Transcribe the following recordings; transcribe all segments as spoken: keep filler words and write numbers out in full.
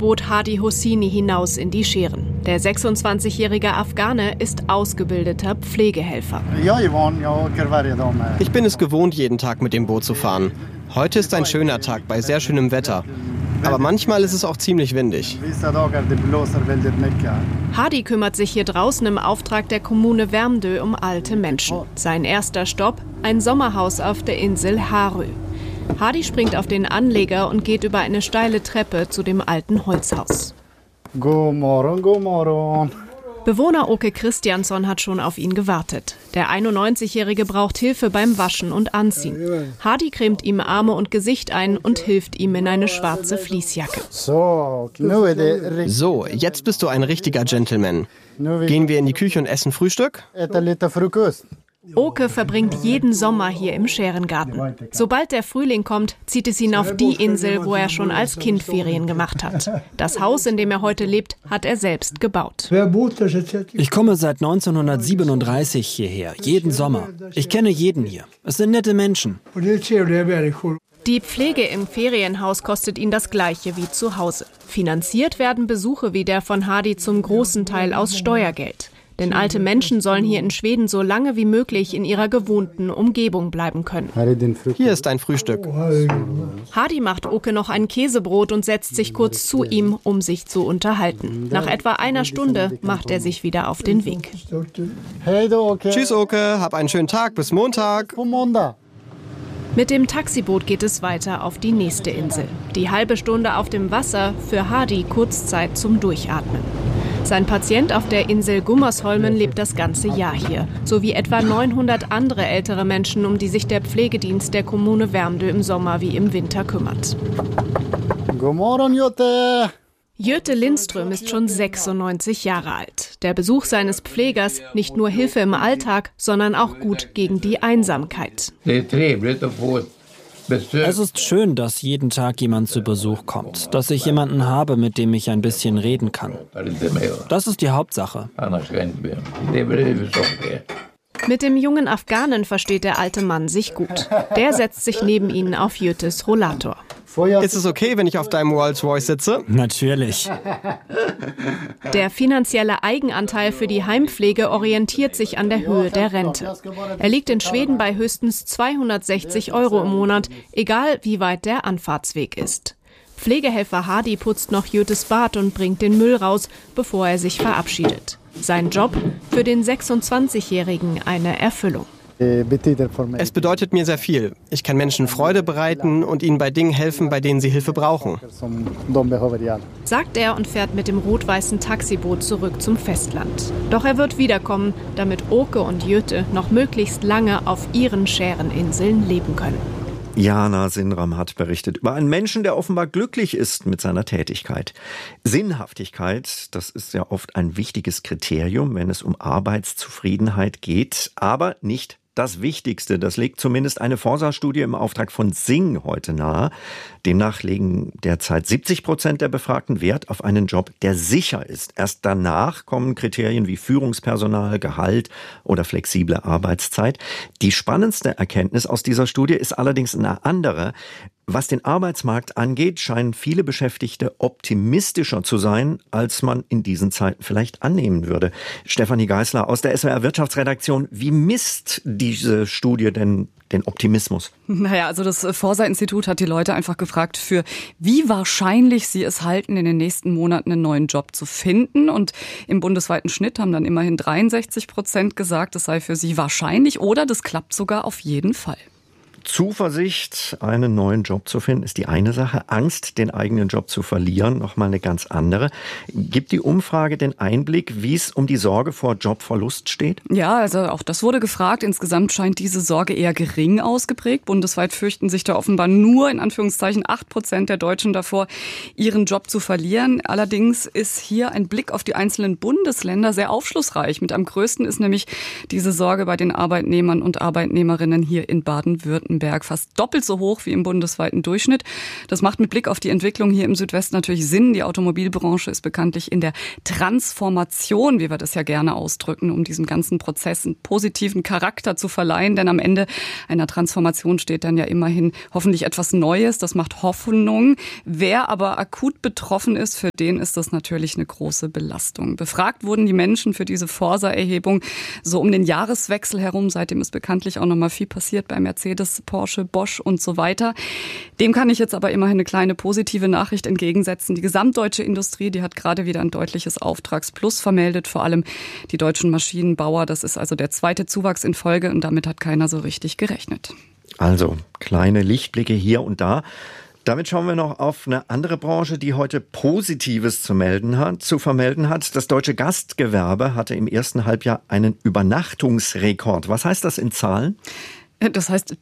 Taxiboot Hadi Hosseini hinaus in die Scheren. Der sechsundzwanzigjährige Afghane ist ausgebildeter Pflegehelfer. Ich bin es gewohnt, jeden Tag mit dem Boot zu fahren. Heute ist ein schöner Tag bei sehr schönem Wetter. Aber manchmal ist es auch ziemlich windig. Hadi kümmert sich hier draußen im Auftrag der Kommune Värmdö um alte Menschen. Sein erster Stopp: ein Sommerhaus auf der Insel Harö. Hadi springt auf den Anleger und geht über eine steile Treppe zu dem alten Holzhaus. God morgon, god morgon. Bewohner Åke Christiansson hat schon auf ihn gewartet. Der einundneunzigjährige braucht Hilfe beim Waschen und Anziehen. Hadi cremt ihm Arme und Gesicht ein und hilft ihm in eine schwarze Fließjacke. So, So, jetzt bist du ein richtiger Gentleman. Gehen wir in die Küche und essen Frühstück? Åke verbringt jeden Sommer hier im Schärengarten. Sobald der Frühling kommt, zieht es ihn auf die Insel, wo er schon als Kind Ferien gemacht hat. Das Haus, in dem er heute lebt, hat er selbst gebaut. Ich komme seit neunzehnhundertsiebenunddreißig hierher, jeden Sommer. Ich kenne jeden hier. Es sind nette Menschen. Die Pflege im Ferienhaus kostet ihn das Gleiche wie zu Hause. Finanziert werden Besuche wie der von Hadi zum großen Teil aus Steuergeld. Denn alte Menschen sollen hier in Schweden so lange wie möglich in ihrer gewohnten Umgebung bleiben können. Hier ist dein Frühstück. Hadi macht Åke noch ein Käsebrot und setzt sich kurz zu ihm, um sich zu unterhalten. Nach etwa einer Stunde macht er sich wieder auf den Weg. Tschüss, Åke. Hab einen schönen Tag. Bis Montag. Mit dem Taxiboot geht es weiter auf die nächste Insel. Die halbe Stunde auf dem Wasser, für Hadi Kurzzeit zum Durchatmen. Sein Patient auf der Insel Gummersholmen lebt das ganze Jahr hier, sowie etwa neunhundert andere ältere Menschen, um die sich der Pflegedienst der Kommune Värmdö im Sommer wie im Winter kümmert. God morgon, Jutta. Göte Lindström ist schon sechsundneunzig Jahre alt. Der Besuch seines Pflegers nicht nur Hilfe im Alltag, sondern auch gut gegen die Einsamkeit. Es ist schön, dass jeden Tag jemand zu Besuch kommt, dass ich jemanden habe, mit dem ich ein bisschen reden kann. Das ist die Hauptsache. Mit dem jungen Afghanen versteht der alte Mann sich gut. Der setzt sich neben ihn auf Götes Rollator. Ist es okay, wenn ich auf deinem Rolls-Royce sitze? Natürlich. Der finanzielle Eigenanteil für die Heimpflege orientiert sich an der Höhe der Rente. Er liegt in Schweden bei höchstens zweihundertsechzig Euro im Monat, egal wie weit der Anfahrtsweg ist. Pflegehelfer Hadi putzt noch Götes Bad und bringt den Müll raus, bevor er sich verabschiedet. Sein Job, für den sechsundzwanzigjährigen eine Erfüllung. Es bedeutet mir sehr viel. Ich kann Menschen Freude bereiten und ihnen bei Dingen helfen, bei denen sie Hilfe brauchen. Sagt er und fährt mit dem rot-weißen Taxiboot zurück zum Festland. Doch er wird wiederkommen, damit Åke und Göte noch möglichst lange auf ihren Schäreninseln leben können. Jana Sinram hat berichtet über einen Menschen, der offenbar glücklich ist mit seiner Tätigkeit. Sinnhaftigkeit, das ist ja oft ein wichtiges Kriterium, wenn es um Arbeitszufriedenheit geht, aber nicht das Wichtigste. Das legt zumindest eine Forsa-Studie im Auftrag von Sing heute nahe. Demnach legen derzeit siebzig Prozent der Befragten Wert auf einen Job, der sicher ist. Erst danach kommen Kriterien wie Führungspersonal, Gehalt oder flexible Arbeitszeit. Die spannendste Erkenntnis aus dieser Studie ist allerdings eine andere. Was den Arbeitsmarkt angeht, scheinen viele Beschäftigte optimistischer zu sein, als man in diesen Zeiten vielleicht annehmen würde. Stefanie Geisler aus der S W R Wirtschaftsredaktion, wie misst diese Studie denn den Optimismus? Naja, also das Forsa-Institut hat die Leute einfach gefragt, für wie wahrscheinlich sie es halten, in den nächsten Monaten einen neuen Job zu finden. Und im bundesweiten Schnitt haben dann immerhin dreiundsechzig Prozent gesagt, es sei für sie wahrscheinlich oder das klappt sogar auf jeden Fall. Zuversicht, einen neuen Job zu finden, ist die eine Sache. Angst, den eigenen Job zu verlieren, nochmal eine ganz andere. Gibt die Umfrage den Einblick, wie es um die Sorge vor Jobverlust steht? Ja, also auch das wurde gefragt. Insgesamt scheint diese Sorge eher gering ausgeprägt. Bundesweit fürchten sich da offenbar nur, in Anführungszeichen, acht Prozent der Deutschen davor, ihren Job zu verlieren. Allerdings ist hier ein Blick auf die einzelnen Bundesländer sehr aufschlussreich. Mit am größten ist nämlich diese Sorge bei den Arbeitnehmern und Arbeitnehmerinnen hier in Baden-Württemberg. Baden-Württemberg, fast doppelt so hoch wie im bundesweiten Durchschnitt. Das macht mit Blick auf die Entwicklung hier im Südwesten natürlich Sinn. Die Automobilbranche ist bekanntlich in der Transformation, wie wir das ja gerne ausdrücken, um diesem ganzen Prozess einen positiven Charakter zu verleihen. Denn am Ende einer Transformation steht dann ja immerhin hoffentlich etwas Neues. Das macht Hoffnung. Wer aber akut betroffen ist, für den ist das natürlich eine große Belastung. Befragt wurden die Menschen für diese Forsa-Erhebung so um den Jahreswechsel herum. Seitdem ist bekanntlich auch noch mal viel passiert bei Mercedes, Porsche, Bosch und so weiter. Dem kann ich jetzt aber immerhin eine kleine positive Nachricht entgegensetzen. Die gesamtdeutsche Industrie, die hat gerade wieder ein deutliches Auftragsplus vermeldet. Vor allem die deutschen Maschinenbauer. Das ist also der zweite Zuwachs in Folge und damit hat keiner so richtig gerechnet. Also kleine Lichtblicke hier und da. Damit schauen wir noch auf eine andere Branche, die heute Positives zu melden hat, zu vermelden hat. Das deutsche Gastgewerbe hatte im ersten Halbjahr einen Übernachtungsrekord. Was heißt das in Zahlen? Das heißt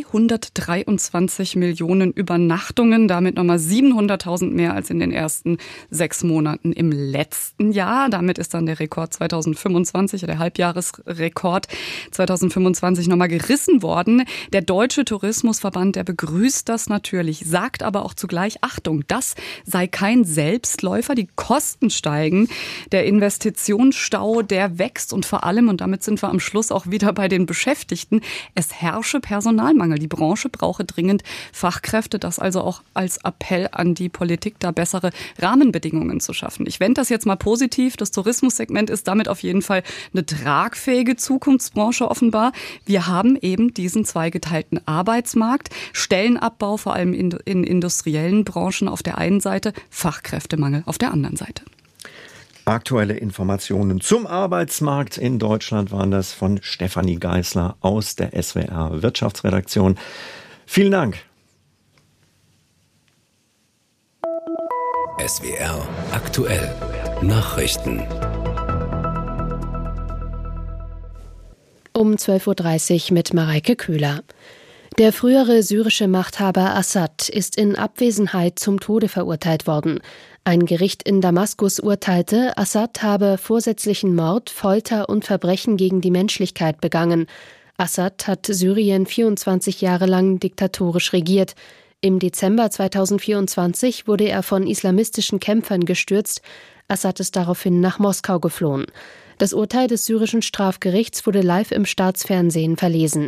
zweihundertdreiundzwanzig Millionen Übernachtungen, damit nochmal siebenhunderttausend mehr als in den ersten sechs Monaten im letzten Jahr. Damit ist dann der Rekord zweitausendfünfundzwanzig, der Halbjahresrekord zweitausendfünfundzwanzig nochmal gerissen worden. Der Deutsche Tourismusverband, der begrüßt das natürlich, sagt aber auch zugleich, Achtung, das sei kein Selbstläufer, die Kosten steigen, der Investitionsstau, der wächst und vor allem, und damit sind wir am Schluss auch wieder bei den Beschäftigten, es herrscht herrsche Personalmangel. Die Branche brauche dringend Fachkräfte. Das also auch als Appell an die Politik, da bessere Rahmenbedingungen zu schaffen. Ich wende das jetzt mal positiv. Das Tourismussegment ist damit auf jeden Fall eine tragfähige Zukunftsbranche offenbar. Wir haben eben diesen zweigeteilten Arbeitsmarkt, Stellenabbau vor allem in, in industriellen Branchen auf der einen Seite, Fachkräftemangel auf der anderen Seite. Aktuelle Informationen zum Arbeitsmarkt in Deutschland waren das von Stefanie Geisler aus der S W R Wirtschaftsredaktion. Vielen Dank. S W R aktuell Nachrichten. Um zwölf Uhr dreißig mit Mareike Köhler. Der frühere syrische Machthaber Assad ist in Abwesenheit zum Tode verurteilt worden. Ein Gericht in Damaskus urteilte, Assad habe vorsätzlichen Mord, Folter und Verbrechen gegen die Menschlichkeit begangen. Assad hat Syrien vierundzwanzig Jahre lang diktatorisch regiert. Im Dezember zweitausendvierundzwanzig wurde er von islamistischen Kämpfern gestürzt. Assad ist daraufhin nach Moskau geflohen. Das Urteil des syrischen Strafgerichts wurde live im Staatsfernsehen verlesen.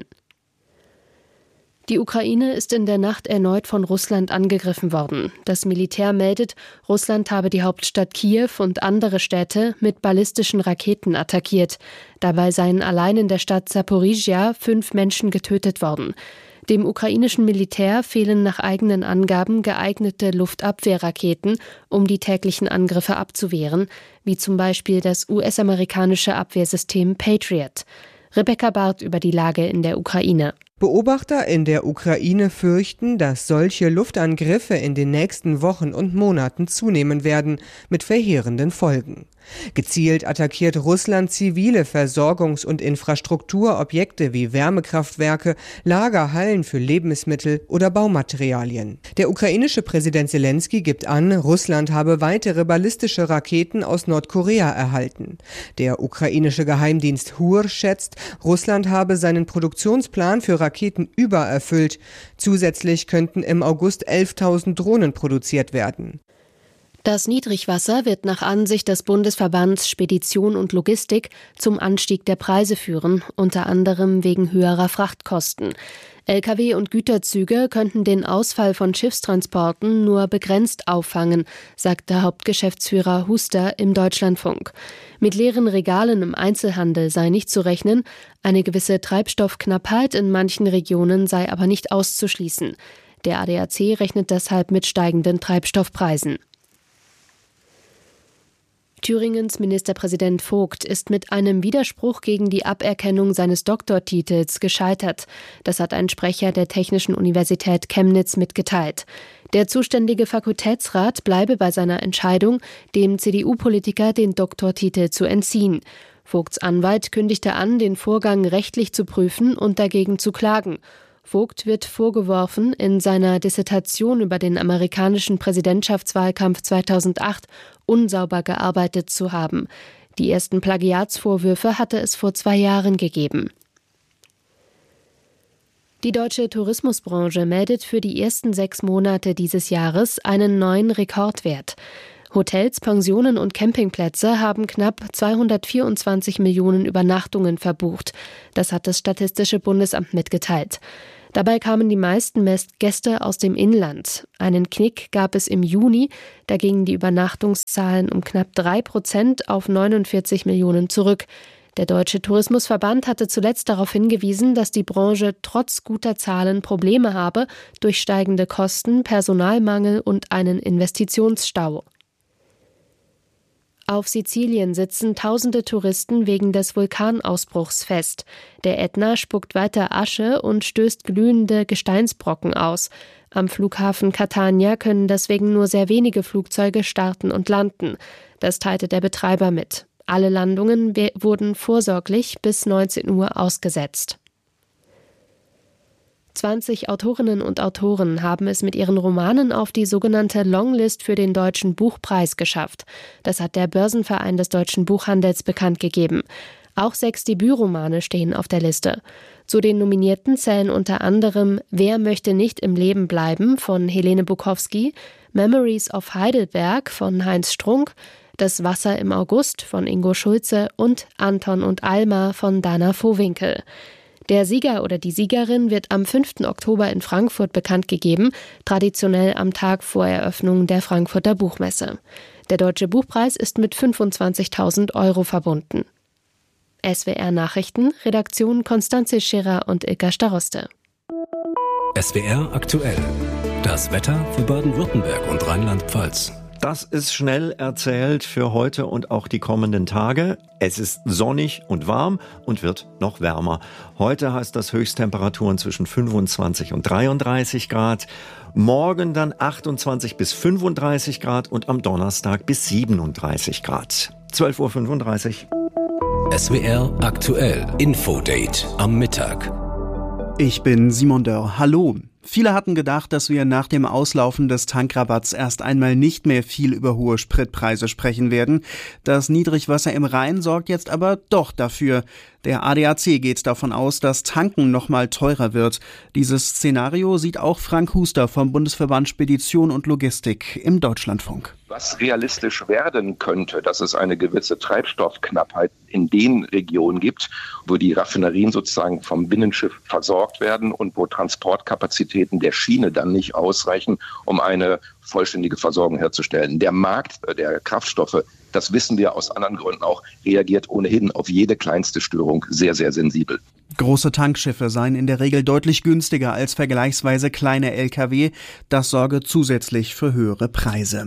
Die Ukraine ist in der Nacht erneut von Russland angegriffen worden. Das Militär meldet, Russland habe die Hauptstadt Kiew und andere Städte mit ballistischen Raketen attackiert. Dabei seien allein in der Stadt Saporizhia fünf Menschen getötet worden. Dem ukrainischen Militär fehlen nach eigenen Angaben geeignete Luftabwehrraketen, um die täglichen Angriffe abzuwehren, wie zum Beispiel das U S-amerikanische Abwehrsystem Patriot. Rebecca Barth über die Lage in der Ukraine. Beobachter in der Ukraine fürchten, dass solche Luftangriffe in den nächsten Wochen und Monaten zunehmen werden, mit verheerenden Folgen. Gezielt attackiert Russland zivile Versorgungs- und Infrastrukturobjekte wie Wärmekraftwerke, Lagerhallen für Lebensmittel oder Baumaterialien. Der ukrainische Präsident Selenskyj gibt an, Russland habe weitere ballistische Raketen aus Nordkorea erhalten. Der ukrainische Geheimdienst H U R schätzt, Russland habe seinen Produktionsplan für Raketen übererfüllt. Zusätzlich könnten im August elftausend Drohnen produziert werden. Das Niedrigwasser wird nach Ansicht des Bundesverbands Spedition und Logistik zum Anstieg der Preise führen, unter anderem wegen höherer Frachtkosten. L K W und Güterzüge könnten den Ausfall von Schiffstransporten nur begrenzt auffangen, sagte Hauptgeschäftsführer Huster im Deutschlandfunk. Mit leeren Regalen im Einzelhandel sei nicht zu rechnen, eine gewisse Treibstoffknappheit in manchen Regionen sei aber nicht auszuschließen. Der A D A C rechnet deshalb mit steigenden Treibstoffpreisen. Thüringens Ministerpräsident Vogt ist mit einem Widerspruch gegen die Aberkennung seines Doktortitels gescheitert. Das hat ein Sprecher der Technischen Universität Chemnitz mitgeteilt. Der zuständige Fakultätsrat bleibe bei seiner Entscheidung, dem C D U-Politiker den Doktortitel zu entziehen. Vogts Anwalt kündigte an, den Vorgang rechtlich zu prüfen und dagegen zu klagen. Vogt wird vorgeworfen, in seiner Dissertation über den amerikanischen Präsidentschaftswahlkampf zweitausendacht unsauber gearbeitet zu haben. Die ersten Plagiatsvorwürfe hatte es vor zwei Jahren gegeben. Die deutsche Tourismusbranche meldet für die ersten sechs Monate dieses Jahres einen neuen Rekordwert. Hotels, Pensionen und Campingplätze haben knapp zweihundertvierundzwanzig Millionen Übernachtungen verbucht. Das hat das Statistische Bundesamt mitgeteilt. Dabei kamen die meisten Gäste aus dem Inland. Einen Knick gab es im Juni, da gingen die Übernachtungszahlen um knapp drei Prozent auf neunundvierzig Millionen zurück. Der Deutsche Tourismusverband hatte zuletzt darauf hingewiesen, dass die Branche trotz guter Zahlen Probleme habe durch steigende Kosten, Personalmangel und einen Investitionsstau. Auf Sizilien sitzen tausende Touristen wegen des Vulkanausbruchs fest. Der Ätna spuckt weiter Asche und stößt glühende Gesteinsbrocken aus. Am Flughafen Catania können deswegen nur sehr wenige Flugzeuge starten und landen. Das teilte der Betreiber mit. Alle Landungen wurden vorsorglich bis neunzehn Uhr ausgesetzt. zwanzig Autorinnen und Autoren haben es mit ihren Romanen auf die sogenannte Longlist für den Deutschen Buchpreis geschafft. Das hat der Börsenverein des deutschen Buchhandels bekannt gegeben. Auch sechs Debütromane stehen auf der Liste. Zu den Nominierten zählen unter anderem Wer möchte nicht im Leben bleiben von Helene Bukowski, Memories of Heidelberg von Heinz Strunk, Das Wasser im August von Ingo Schulze und Anton und Alma von Dana Vohwinkel. Der Sieger oder die Siegerin wird am fünften Oktober in Frankfurt bekannt gegeben, traditionell am Tag vor Eröffnung der Frankfurter Buchmesse. Der Deutsche Buchpreis ist mit fünfundzwanzigtausend Euro verbunden. S W R Nachrichten, Redaktion Konstanze Scherer und Ilka Staroste. S W R aktuell. Das Wetter für Baden-Württemberg und Rheinland-Pfalz. Das ist schnell erzählt für heute und auch die kommenden Tage. Es ist sonnig und warm und wird noch wärmer. Heute heißt das Höchsttemperaturen zwischen fünfundzwanzig und dreiunddreißig Grad. Morgen dann achtundzwanzig bis fünfunddreißig Grad und am Donnerstag bis siebenunddreißig Grad. zwölf Uhr fünfunddreißig. S W R aktuell. Infodate am Mittag. Ich bin Simon Dörr. Hallo. Viele hatten gedacht, dass wir nach dem Auslaufen des Tankrabatts erst einmal nicht mehr viel über hohe Spritpreise sprechen werden. Das Niedrigwasser im Rhein sorgt jetzt aber doch dafür. Der A D A C geht davon aus, dass Tanken noch mal teurer wird. Dieses Szenario sieht auch Frank Huster vom Bundesverband Spedition und Logistik im Deutschlandfunk. Was realistisch werden könnte, dass es eine gewisse Treibstoffknappheit in den Regionen gibt, wo die Raffinerien sozusagen vom Binnenschiff versorgt werden und wo Transportkapazitäten der Schiene dann nicht ausreichen, um eine vollständige Versorgung herzustellen. Der Markt der Kraftstoffe, das wissen wir aus anderen Gründen auch, reagiert ohnehin auf jede kleinste Störung sehr, sehr sensibel. Große Tankschiffe seien in der Regel deutlich günstiger als vergleichsweise kleine L K W. Das sorge zusätzlich für höhere Preise.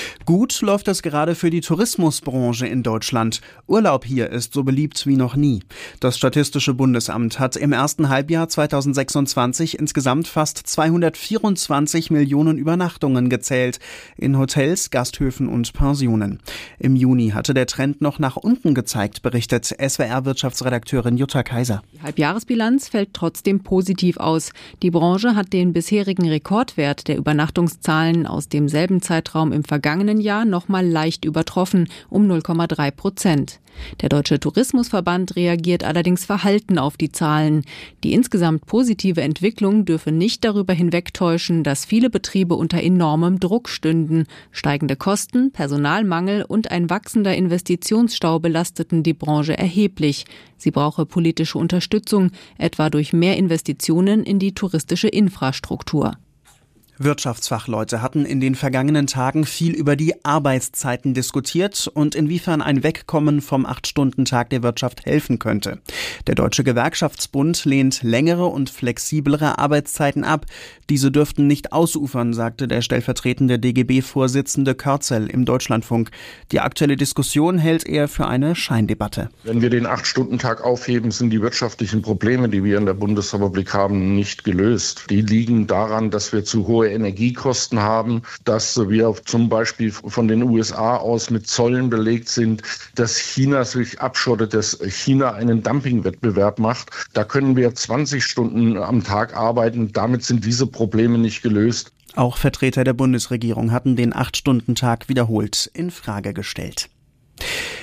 Gut läuft es gerade für die Tourismusbranche in Deutschland. Urlaub hier ist so beliebt wie noch nie. Das Statistische Bundesamt hat im ersten Halbjahr zweitausendsechsundzwanzig insgesamt fast zweihundertvierundzwanzig Millionen Übernachtungen gezählt in Hotels, Gasthöfen und Pensionen. Im Juni hatte der Trend noch nach unten gezeigt, berichtet S W R-Wirtschaftsredakteurin Jutta Kaiser. Die Halbjahresbilanz fällt trotzdem positiv aus. Die Branche hat den bisherigen Rekordwert der Übernachtungszahlen aus demselben Zeitraum im vergangenen Jahr noch mal leicht übertroffen, um null Komma drei Prozent. Der Deutsche Tourismusverband reagiert allerdings verhalten auf die Zahlen. Die insgesamt positive Entwicklung dürfe nicht darüber hinwegtäuschen, dass viele Betriebe unter enormem Druck stünden. Steigende Kosten, Personalmangel und ein wachsender Investitionsstau belasteten die Branche erheblich. Sie brauche politische Unterstützung, etwa durch mehr Investitionen in die touristische Infrastruktur. Wirtschaftsfachleute hatten in den vergangenen Tagen viel über die Arbeitszeiten diskutiert und inwiefern ein Wegkommen vom acht-Stunden-Tag der Wirtschaft helfen könnte. Der Deutsche Gewerkschaftsbund lehnt längere und flexiblere Arbeitszeiten ab. Diese dürften nicht ausufern, sagte der stellvertretende D G B-Vorsitzende Körzel im Deutschlandfunk. Die aktuelle Diskussion hält er für eine Scheindebatte. Wenn wir den acht-Stunden-Tag aufheben, sind die wirtschaftlichen Probleme, die wir in der Bundesrepublik haben, nicht gelöst. Die liegen daran, dass wir zu hohe Energiekosten haben, dass wir zum Beispiel von den U S A aus mit Zöllen belegt sind, dass China sich abschottet, dass China einen Dumpingwettbewerb macht. Da können wir zwanzig Stunden am Tag arbeiten. Damit sind diese Probleme nicht gelöst. Auch Vertreter der Bundesregierung hatten den acht-Stunden-Tag wiederholt in Frage gestellt.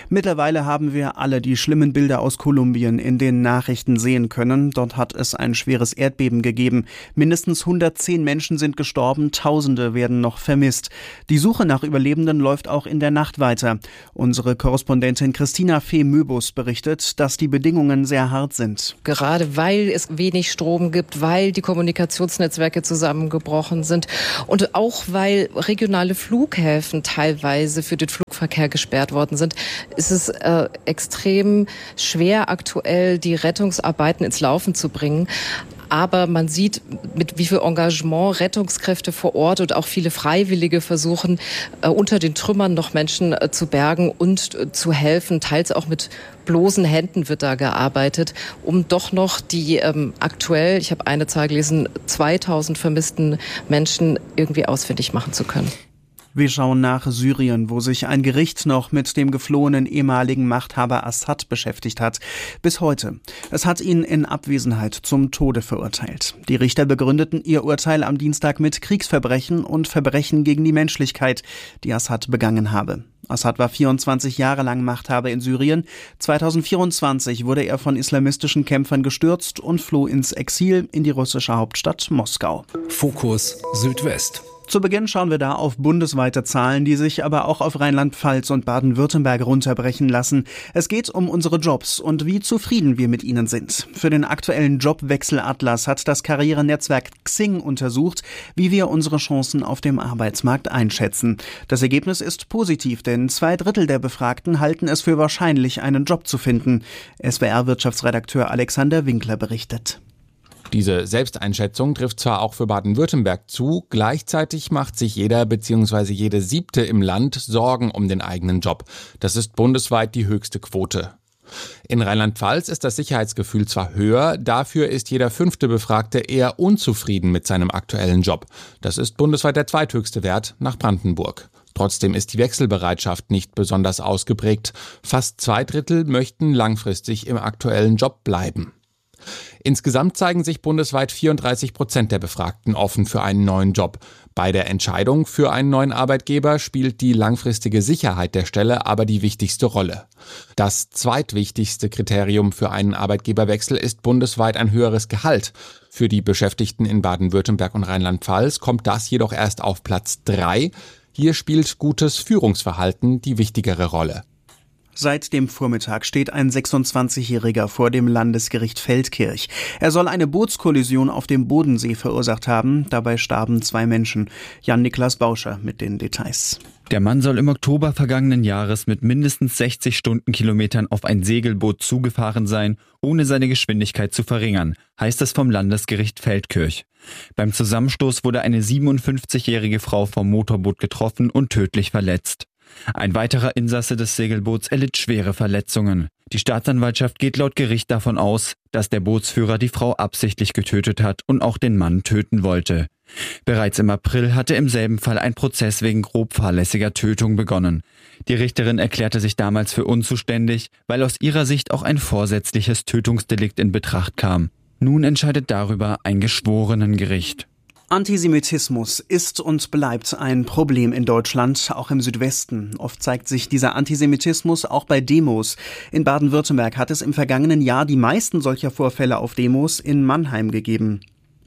Mittlerweile haben wir alle die schlimmen Bilder aus Kolumbien in den Nachrichten sehen können. Dort hat es ein schweres Erdbeben gegeben. Mindestens hundertzehn Menschen sind gestorben, Tausende werden noch vermisst. Die Suche nach Überlebenden läuft auch in der Nacht weiter. Unsere Korrespondentin Christina Fee-Möbus berichtet, dass die Bedingungen sehr hart sind. Gerade weil es wenig Strom gibt, weil die Kommunikationsnetzwerke zusammengebrochen sind und auch weil regionale Flughäfen teilweise für den Flugverkehr gesperrt worden sind, ist es äh, extrem schwer, aktuell die Rettungsarbeiten ins Laufen zu bringen. Aber man sieht, mit wie viel Engagement Rettungskräfte vor Ort und auch viele Freiwillige versuchen, äh, unter den Trümmern noch Menschen äh, zu bergen und äh, zu helfen. Teils auch mit bloßen Händen wird da gearbeitet, um doch noch die ähm, aktuell, ich habe eine Zahl gelesen, zweitausend vermissten Menschen irgendwie ausfindig machen zu können. Wir schauen nach Syrien, wo sich ein Gericht noch mit dem geflohenen ehemaligen Machthaber Assad beschäftigt hat. Bis heute. Es hat ihn in Abwesenheit zum Tode verurteilt. Die Richter begründeten ihr Urteil am Dienstag mit Kriegsverbrechen und Verbrechen gegen die Menschlichkeit, die Assad begangen habe. Assad war vierundzwanzig Jahre lang Machthaber in Syrien. zweitausendvierundzwanzig wurde er von islamistischen Kämpfern gestürzt und floh ins Exil in die russische Hauptstadt Moskau. Fokus Südwest. Zu Beginn schauen wir da auf bundesweite Zahlen, die sich aber auch auf Rheinland-Pfalz und Baden-Württemberg runterbrechen lassen. Es geht um unsere Jobs und wie zufrieden wir mit ihnen sind. Für den aktuellen Jobwechselatlas hat das Karrierenetzwerk Xing untersucht, wie wir unsere Chancen auf dem Arbeitsmarkt einschätzen. Das Ergebnis ist positiv, denn zwei Drittel der Befragten halten es für wahrscheinlich, einen Job zu finden. S W R-Wirtschaftsredakteur Alexander Winkler berichtet. Diese Selbsteinschätzung trifft zwar auch für Baden-Württemberg zu, gleichzeitig macht sich jeder bzw. jede Siebte im Land Sorgen um den eigenen Job. Das ist bundesweit die höchste Quote. In Rheinland-Pfalz ist das Sicherheitsgefühl zwar höher, dafür ist jeder fünfte Befragte eher unzufrieden mit seinem aktuellen Job. Das ist bundesweit der zweithöchste Wert nach Brandenburg. Trotzdem ist die Wechselbereitschaft nicht besonders ausgeprägt. Fast zwei Drittel möchten langfristig im aktuellen Job bleiben. Insgesamt zeigen sich bundesweit vierunddreißig Prozent der Befragten offen für einen neuen Job. Bei der Entscheidung für einen neuen Arbeitgeber spielt die langfristige Sicherheit der Stelle aber die wichtigste Rolle. Das zweitwichtigste Kriterium für einen Arbeitgeberwechsel ist bundesweit ein höheres Gehalt. Für die Beschäftigten in Baden-Württemberg und Rheinland-Pfalz kommt das jedoch erst auf Platz drei. Hier spielt gutes Führungsverhalten die wichtigere Rolle. Seit dem Vormittag steht ein sechsundzwanzigjähriger vor dem Landesgericht Feldkirch. Er soll eine Bootskollision auf dem Bodensee verursacht haben. Dabei starben zwei Menschen. Jan-Niklas Bauscher mit den Details. Der Mann soll im Oktober vergangenen Jahres mit mindestens sechzig Stundenkilometern auf ein Segelboot zugefahren sein, ohne seine Geschwindigkeit zu verringern, heißt es vom Landesgericht Feldkirch. Beim Zusammenstoß wurde eine siebenundfünfzigjährige Frau vom Motorboot getroffen und tödlich verletzt. Ein weiterer Insasse des Segelboots erlitt schwere Verletzungen. Die Staatsanwaltschaft geht laut Gericht davon aus, dass der Bootsführer die Frau absichtlich getötet hat und auch den Mann töten wollte. Bereits im April hatte im selben Fall ein Prozess wegen grob fahrlässiger Tötung begonnen. Die Richterin erklärte sich damals für unzuständig, weil aus ihrer Sicht auch ein vorsätzliches Tötungsdelikt in Betracht kam. Nun entscheidet darüber ein Geschworenengericht. Antisemitismus ist und bleibt ein Problem in Deutschland, auch im Südwesten. Oft zeigt sich dieser Antisemitismus auch bei Demos. In Baden-Württemberg hat es im vergangenen Jahr die meisten solcher Vorfälle auf Demos in Mannheim gegeben.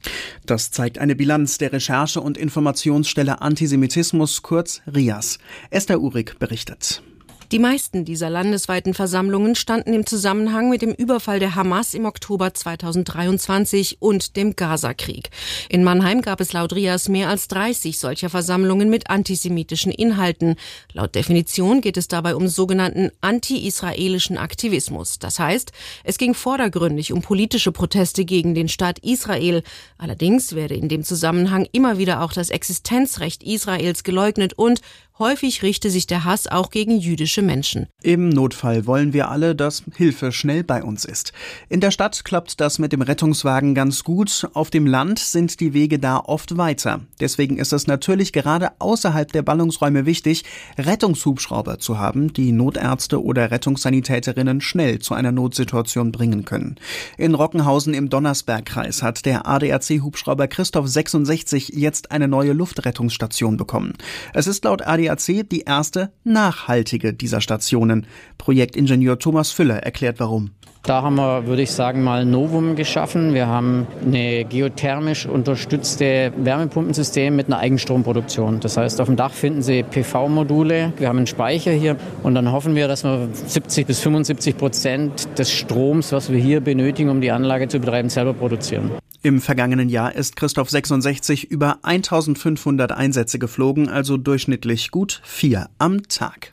Das zeigt eine Bilanz der Recherche- und Informationsstelle Antisemitismus, kurz R I A S. Esther Uhrig berichtet. Die meisten dieser landesweiten Versammlungen standen im Zusammenhang mit dem Überfall der Hamas im Oktober zweitausenddreiundzwanzig und dem Gaza-Krieg. In Mannheim gab es laut R I A S mehr als dreißig solcher Versammlungen mit antisemitischen Inhalten. Laut Definition geht es dabei um sogenannten anti-israelischen Aktivismus. Das heißt, es ging vordergründig um politische Proteste gegen den Staat Israel. Allerdings werde in dem Zusammenhang immer wieder auch das Existenzrecht Israels geleugnet und häufig richte sich der Hass auch gegen jüdische Menschen. Im Notfall wollen wir alle, dass Hilfe schnell bei uns ist. In der Stadt klappt das mit dem Rettungswagen ganz gut. Auf dem Land sind die Wege da oft weiter. Deswegen ist es natürlich gerade außerhalb der Ballungsräume wichtig, Rettungshubschrauber zu haben, die Notärzte oder Rettungssanitäterinnen schnell zu einer Notsituation bringen können. In Rockenhausen im Donnersbergkreis hat der A D A C-Hubschrauber Christoph sechsundsechzig jetzt eine neue Luftrettungsstation bekommen. Es ist laut A D W A C die erste nachhaltige dieser Stationen. Projektingenieur Thomas Füller erklärt warum. Da haben wir, würde ich sagen, mal ein Novum geschaffen. Wir haben eine geothermisch unterstützte Wärmepumpensystem mit einer Eigenstromproduktion. Das heißt, auf dem Dach finden Sie P V-Module. Wir haben einen Speicher hier und dann hoffen wir, dass wir siebzig bis fünfundsiebzig Prozent des Stroms, was wir hier benötigen, um die Anlage zu betreiben, selber produzieren. Im vergangenen Jahr ist Christoph sechsundsechzig über eintausendfünfhundert Einsätze geflogen, also durchschnittlich gut vier am Tag.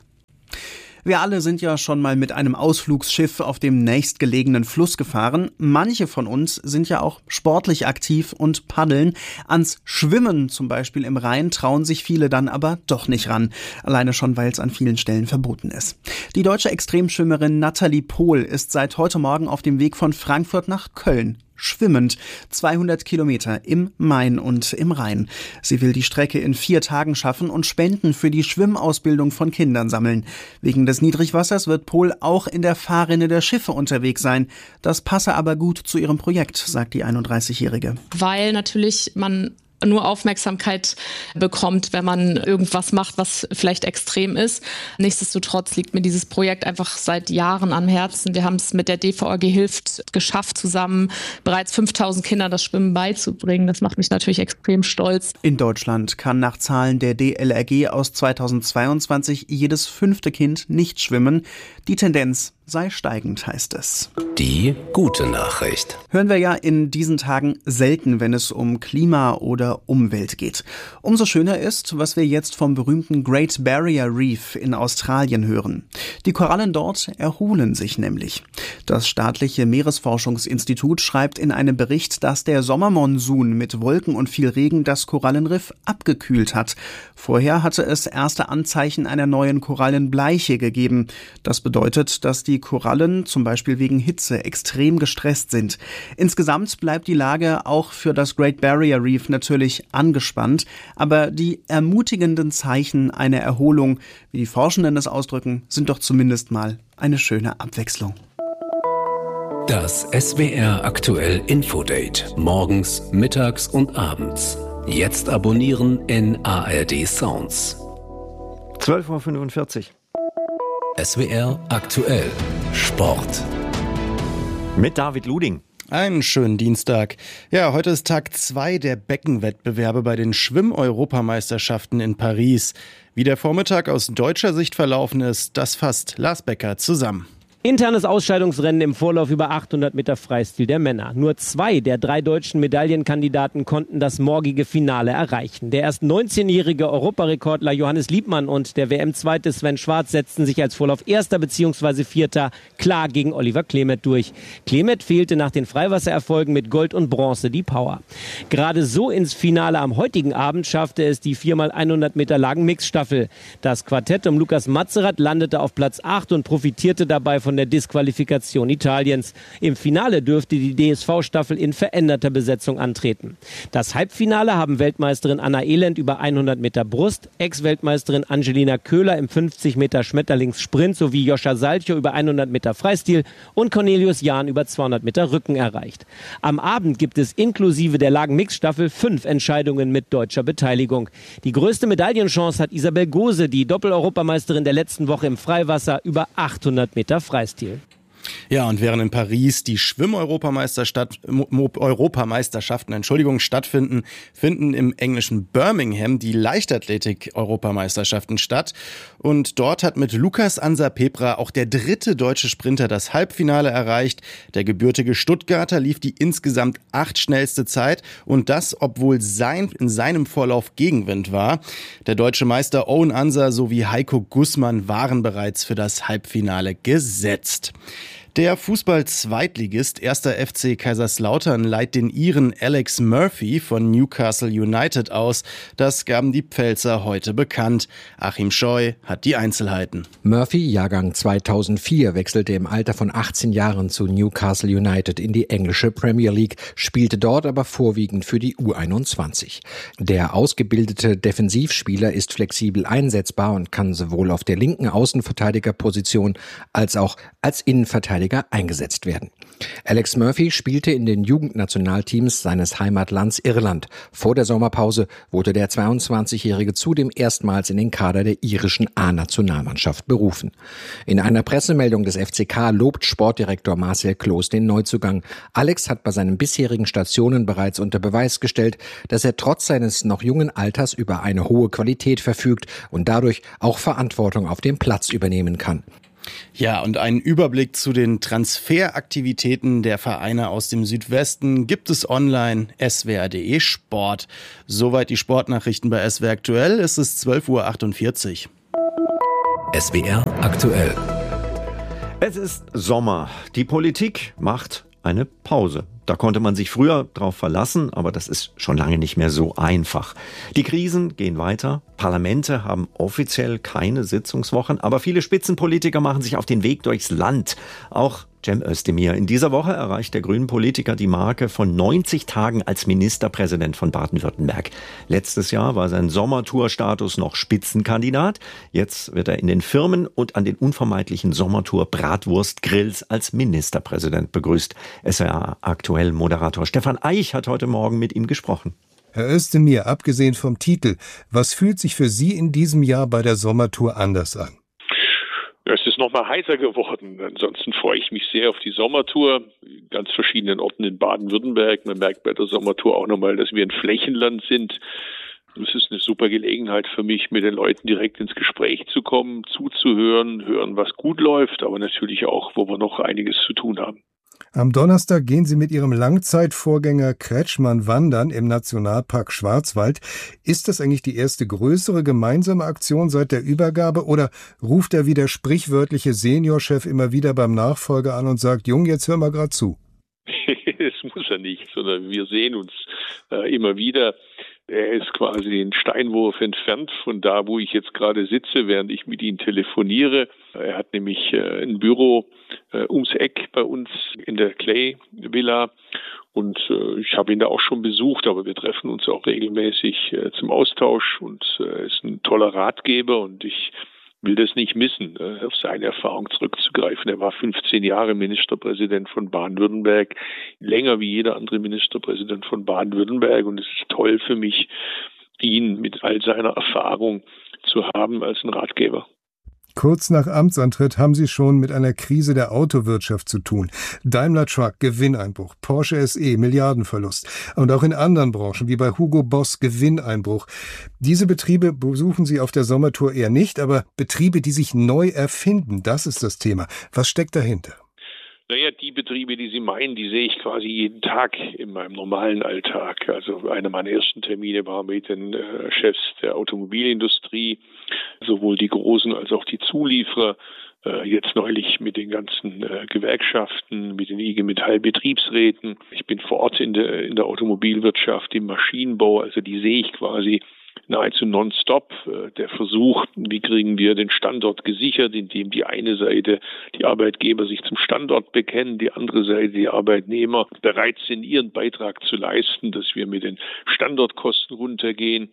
Wir alle sind ja schon mal mit einem Ausflugsschiff auf dem nächstgelegenen Fluss gefahren. Manche von uns sind ja auch sportlich aktiv und paddeln. Ans Schwimmen zum Beispiel im Rhein trauen sich viele dann aber doch nicht ran. Alleine schon, weil es an vielen Stellen verboten ist. Die deutsche Extremschwimmerin Nathalie Pohl ist seit heute Morgen auf dem Weg von Frankfurt nach Köln. Schwimmend. zweihundert Kilometer im Main und im Rhein. Sie will die Strecke in vier Tagen schaffen und Spenden für die Schwimmausbildung von Kindern sammeln. Wegen des Niedrigwassers wird Pohl auch in der Fahrrinne der Schiffe unterwegs sein. Das passe aber gut zu ihrem Projekt, sagt die einunddreißigjährige. Weil natürlich man nur Aufmerksamkeit bekommt, wenn man irgendwas macht, was vielleicht extrem ist. Nichtsdestotrotz liegt mir dieses Projekt einfach seit Jahren am Herzen. Wir haben es mit der D V A G Hilft geschafft, zusammen bereits fünftausend Kindern das Schwimmen beizubringen. Das macht mich natürlich extrem stolz. In Deutschland kann nach Zahlen der D L R G aus zweitausendzweiundzwanzig jedes fünfte Kind nicht schwimmen. Die Tendenz sei steigend, heißt es. Die gute Nachricht. Hören wir ja in diesen Tagen selten, wenn es um Klima oder Umwelt geht. Umso schöner ist, was wir jetzt vom berühmten Great Barrier Reef in Australien hören. Die Korallen dort erholen sich nämlich. Das staatliche Meeresforschungsinstitut schreibt in einem Bericht, dass der Sommermonsun mit Wolken und viel Regen das Korallenriff abgekühlt hat. Vorher hatte es erste Anzeichen einer neuen Korallenbleiche gegeben. Das bedeutet, dass die Korallen zum Beispiel wegen Hitze extrem gestresst sind. Insgesamt bleibt die Lage auch für das Great Barrier Reef natürlich angespannt, aber die ermutigenden Zeichen einer Erholung, wie die Forschenden es ausdrücken, sind doch zumindest mal eine schöne Abwechslung. Das S W R aktuell Infodate. Morgens, mittags und abends. Jetzt abonnieren in A R D Sounds. zwölf Uhr fünfundvierzig. S W R aktuell Sport. Mit David Luding. Einen schönen Dienstag. Ja, heute ist Tag zwei der Beckenwettbewerbe bei den Schwimm-Europameisterschaften in Paris. Wie der Vormittag aus deutscher Sicht verlaufen ist, das fasst Lars Becker zusammen. Internes Ausscheidungsrennen im Vorlauf über achthundert Meter Freistil der Männer. Nur zwei der drei deutschen Medaillenkandidaten konnten das morgige Finale erreichen. Der erst neunzehnjährige Europarekordler Johannes Liebmann und der W M-Zweite Sven Schwarz setzten sich als Vorlauf Erster bzw. Vierter klar gegen Oliver Klemet durch. Klemet fehlte nach den Freiwassererfolgen mit Gold und Bronze die Power. Gerade so ins Finale am heutigen Abend schaffte es die vier mal hundert Meter Lagen-Mixstaffel. Das Quartett um Lukas Matzerath landete auf Platz acht und profitierte dabei von der Disqualifikation Italiens. Im Finale dürfte die D S V-Staffel in veränderter Besetzung antreten. Das Halbfinale haben Weltmeisterin Anna Elend über hundert Meter Brust, Ex-Weltmeisterin Angelina Köhler im fünfzig Meter Schmetterlingssprint sowie Joscha Salcho über hundert Meter Freistil und Cornelius Jahn über zweihundert Meter Rücken erreicht. Am Abend gibt es inklusive der Lagen-Mixstaffel fünf Entscheidungen mit deutscher Beteiligung. Die größte Medaillenchance hat Isabel Gose, die Doppel-Europameisterin der letzten Woche im Freiwasser über achthundert Meter Freistil. Ja, und während in Paris die Schwimm-Europameisterschaften Entschuldigung, stattfinden, finden im englischen Birmingham die Leichtathletik-Europameisterschaften statt. Und dort hat mit Lukas Ansa Pepra auch der dritte deutsche Sprinter das Halbfinale erreicht. Der gebürtige Stuttgarter lief die insgesamt acht schnellste Zeit und das, obwohl sein, in seinem Vorlauf Gegenwind war. Der deutsche Meister Owen Ansa sowie Heiko Gussmann waren bereits für das Halbfinale gesetzt. Der Fußball-Zweitligist erster F C Kaiserslautern leiht den Iren Alex Murphy von Newcastle United aus. Das gaben die Pfälzer heute bekannt. Achim Scheu hat die Einzelheiten. Murphy, Jahrgang zweitausendvier, wechselte im Alter von achtzehn Jahren zu Newcastle United in die englische Premier League, spielte dort aber vorwiegend für die U einundzwanzig. Der ausgebildete Defensivspieler ist flexibel einsetzbar und kann sowohl auf der linken Außenverteidigerposition als auch als Innenverteidiger neunzehnjähriger eingesetzt werden. Alex Murphy spielte in den Jugendnationalteams seines Heimatlands Irland. Vor der Sommerpause wurde der zweiundzwanzigjährige zudem erstmals in den Kader der irischen A-Nationalmannschaft berufen. In einer Pressemeldung des F C K lobt Sportdirektor Marcel Kloß den Neuzugang. Alex hat bei seinen bisherigen Stationen bereits unter Beweis gestellt, dass er trotz seines noch jungen Alters über eine hohe Qualität verfügt und dadurch auch Verantwortung auf dem Platz übernehmen kann. Ja, und einen Überblick zu den Transferaktivitäten der Vereine aus dem Südwesten gibt es online s w r punkt d e Sport. Soweit die Sportnachrichten bei S W R aktuell. Es ist zwölf Uhr achtundvierzig. S W R aktuell. Es ist Sommer. Die Politik macht eine Pause. Da konnte man sich früher drauf verlassen, aber das ist schon lange nicht mehr so einfach. Die Krisen gehen weiter. Parlamente haben offiziell keine Sitzungswochen, aber viele Spitzenpolitiker machen sich auf den Weg durchs Land. Auch Cem Özdemir. In dieser Woche erreicht der Grünen-Politiker die Marke von neunzig Tagen als Ministerpräsident von Baden-Württemberg. Letztes Jahr war sein Sommertour-Status noch Spitzenkandidat. Jetzt wird er in den Firmen und an den unvermeidlichen Sommertour-Bratwurst-Grills als Ministerpräsident begrüßt. S W R aktuell Moderator Stefan Eich hat heute Morgen mit ihm gesprochen. Herr Özdemir, abgesehen vom Titel, was fühlt sich für Sie in diesem Jahr bei der Sommertour anders an? Es ist noch mal heißer geworden. Ansonsten freue ich mich sehr auf die Sommertour. In ganz verschiedenen Orten in Baden-Württemberg. Man merkt bei der Sommertour auch nochmal, dass wir ein Flächenland sind. Es ist eine super Gelegenheit für mich, mit den Leuten direkt ins Gespräch zu kommen, zuzuhören, hören, was gut läuft, aber natürlich auch, wo wir noch einiges zu tun haben. Am Donnerstag gehen Sie mit Ihrem Langzeitvorgänger Kretschmann wandern im Nationalpark Schwarzwald. Ist das eigentlich die erste größere gemeinsame Aktion seit der Übergabe oder ruft er wie der sprichwörtliche Seniorchef immer wieder beim Nachfolger an und sagt, Jung, jetzt hör mal grad zu? Das muss er nicht, sondern wir sehen uns äh, immer wieder. Er ist quasi einen Steinwurf entfernt von da, wo ich jetzt gerade sitze, während ich mit ihm telefoniere. Er hat nämlich äh, ein Büro äh, ums Eck bei uns in der Clay Villa und äh, ich habe ihn da auch schon besucht, aber wir treffen uns auch regelmäßig äh, zum Austausch und er äh, ist ein toller Ratgeber und ich will das nicht missen, auf seine Erfahrung zurückzugreifen. Er war fünfzehn Jahre Ministerpräsident von Baden-Württemberg, länger wie jeder andere Ministerpräsident von Baden-Württemberg und es ist toll für mich, ihn mit all seiner Erfahrung zu haben als ein Ratgeber. Kurz nach Amtsantritt haben Sie schon mit einer Krise der Autowirtschaft zu tun. Daimler Truck, Gewinneinbruch, Porsche S E, Milliardenverlust. Und auch in anderen Branchen, wie bei Hugo Boss, Gewinneinbruch. Diese Betriebe besuchen Sie auf der Sommertour eher nicht, aber Betriebe, die sich neu erfinden, das ist das Thema. Was steckt dahinter? Naja, die Betriebe, die Sie meinen, die sehe ich quasi jeden Tag in meinem normalen Alltag. Also einer meiner ersten Termine war mit den äh, Chefs der Automobilindustrie, sowohl die Großen als auch die Zulieferer. Äh, jetzt neulich mit den ganzen äh, Gewerkschaften, mit den I G Metall-Betriebsräten. Ich bin vor Ort in der, in der Automobilwirtschaft, im Maschinenbau, also die sehe ich quasi nahezu nonstop. Der Versuch, wie kriegen wir den Standort gesichert, indem die eine Seite die Arbeitgeber sich zum Standort bekennen, die andere Seite die Arbeitnehmer bereit sind, ihren Beitrag zu leisten, dass wir mit den Standortkosten runtergehen.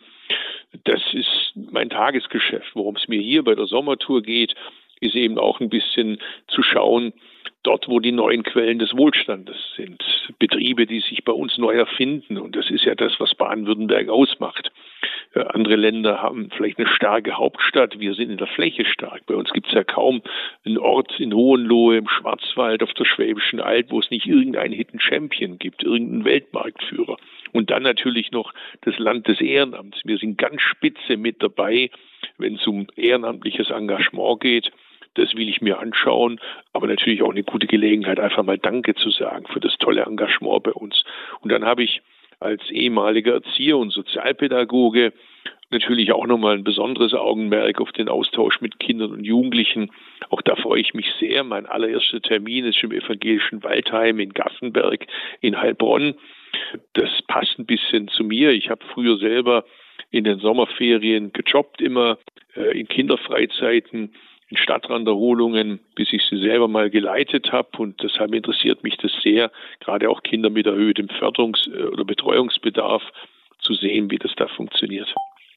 Das ist mein Tagesgeschäft. Worum es mir hier bei der Sommertour geht, ist eben auch ein bisschen zu schauen, dort, wo die neuen Quellen des Wohlstandes sind. Betriebe, die sich bei uns neu erfinden. Und das ist ja das, was Baden-Württemberg ausmacht. Andere Länder haben vielleicht eine starke Hauptstadt. Wir sind in der Fläche stark. Bei uns gibt es ja kaum einen Ort in Hohenlohe, im Schwarzwald, auf der Schwäbischen Alb, wo es nicht irgendeinen Hidden Champion gibt, irgendeinen Weltmarktführer. Und dann natürlich noch das Land des Ehrenamts. Wir sind ganz spitze mit dabei, wenn es um ehrenamtliches Engagement geht. Das will ich mir anschauen, aber natürlich auch eine gute Gelegenheit, einfach mal Danke zu sagen für das tolle Engagement bei uns. Und dann habe ich als ehemaliger Erzieher und Sozialpädagoge natürlich auch nochmal ein besonderes Augenmerk auf den Austausch mit Kindern und Jugendlichen. Auch da freue ich mich sehr. Mein allererster Termin ist im evangelischen Waldheim in Gassenberg in Heilbronn. Das passt ein bisschen zu mir. Ich habe früher selber in den Sommerferien gejobbt, immer äh, in Kinderfreizeiten, in Stadtranderholungen, bis ich sie selber mal geleitet habe. Und deshalb interessiert mich das sehr, gerade auch Kinder mit erhöhtem Förderungs- oder Betreuungsbedarf zu sehen, wie das da funktioniert.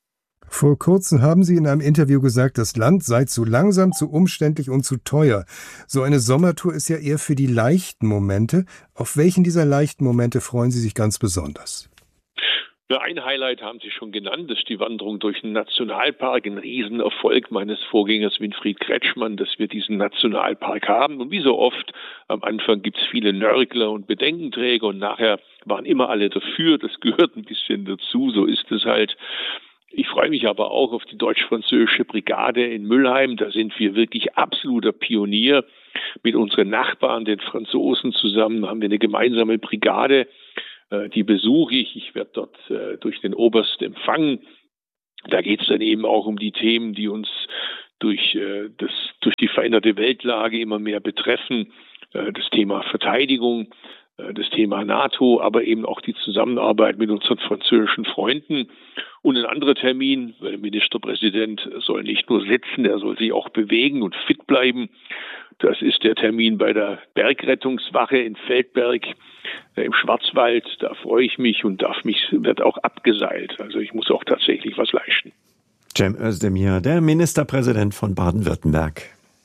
Vor kurzem haben Sie in einem Interview gesagt, das Land sei zu langsam, zu umständlich und zu teuer. So eine Sommertour ist ja eher für die leichten Momente. Auf welchen dieser leichten Momente freuen Sie sich ganz besonders? Ja, ein Highlight haben Sie schon genannt, das ist die Wanderung durch den Nationalpark, ein Riesenerfolg meines Vorgängers Winfried Kretschmann, dass wir diesen Nationalpark haben. Und wie so oft, am Anfang gibt es viele Nörgler und Bedenkenträger und nachher waren immer alle dafür. Das gehört ein bisschen dazu, so ist es halt. Ich freue mich aber auch auf die deutsch-französische Brigade in Mülheim. Da sind wir wirklich absoluter Pionier. Mit unseren Nachbarn, den Franzosen zusammen, haben wir eine gemeinsame Brigade. Die besuche ich. Ich werde dort äh, durch den Oberst empfangen. Da geht es dann eben auch um die Themen, die uns durch, äh, das, durch die veränderte Weltlage immer mehr betreffen. Äh, das Thema Verteidigung, äh, das Thema NATO, aber eben auch die Zusammenarbeit mit unseren französischen Freunden. Und ein anderer Termin, weil der Ministerpräsident soll nicht nur sitzen, er soll sich auch bewegen und fit bleiben. Das ist der Termin bei der Bergrettungswache in Feldberg äh, im Schwarzwald. Da freue ich mich und darf mich, wird auch abgeseilt. Also ich muss auch tatsächlich was leisten. Cem Özdemir, der Ministerpräsident von Baden-Württemberg.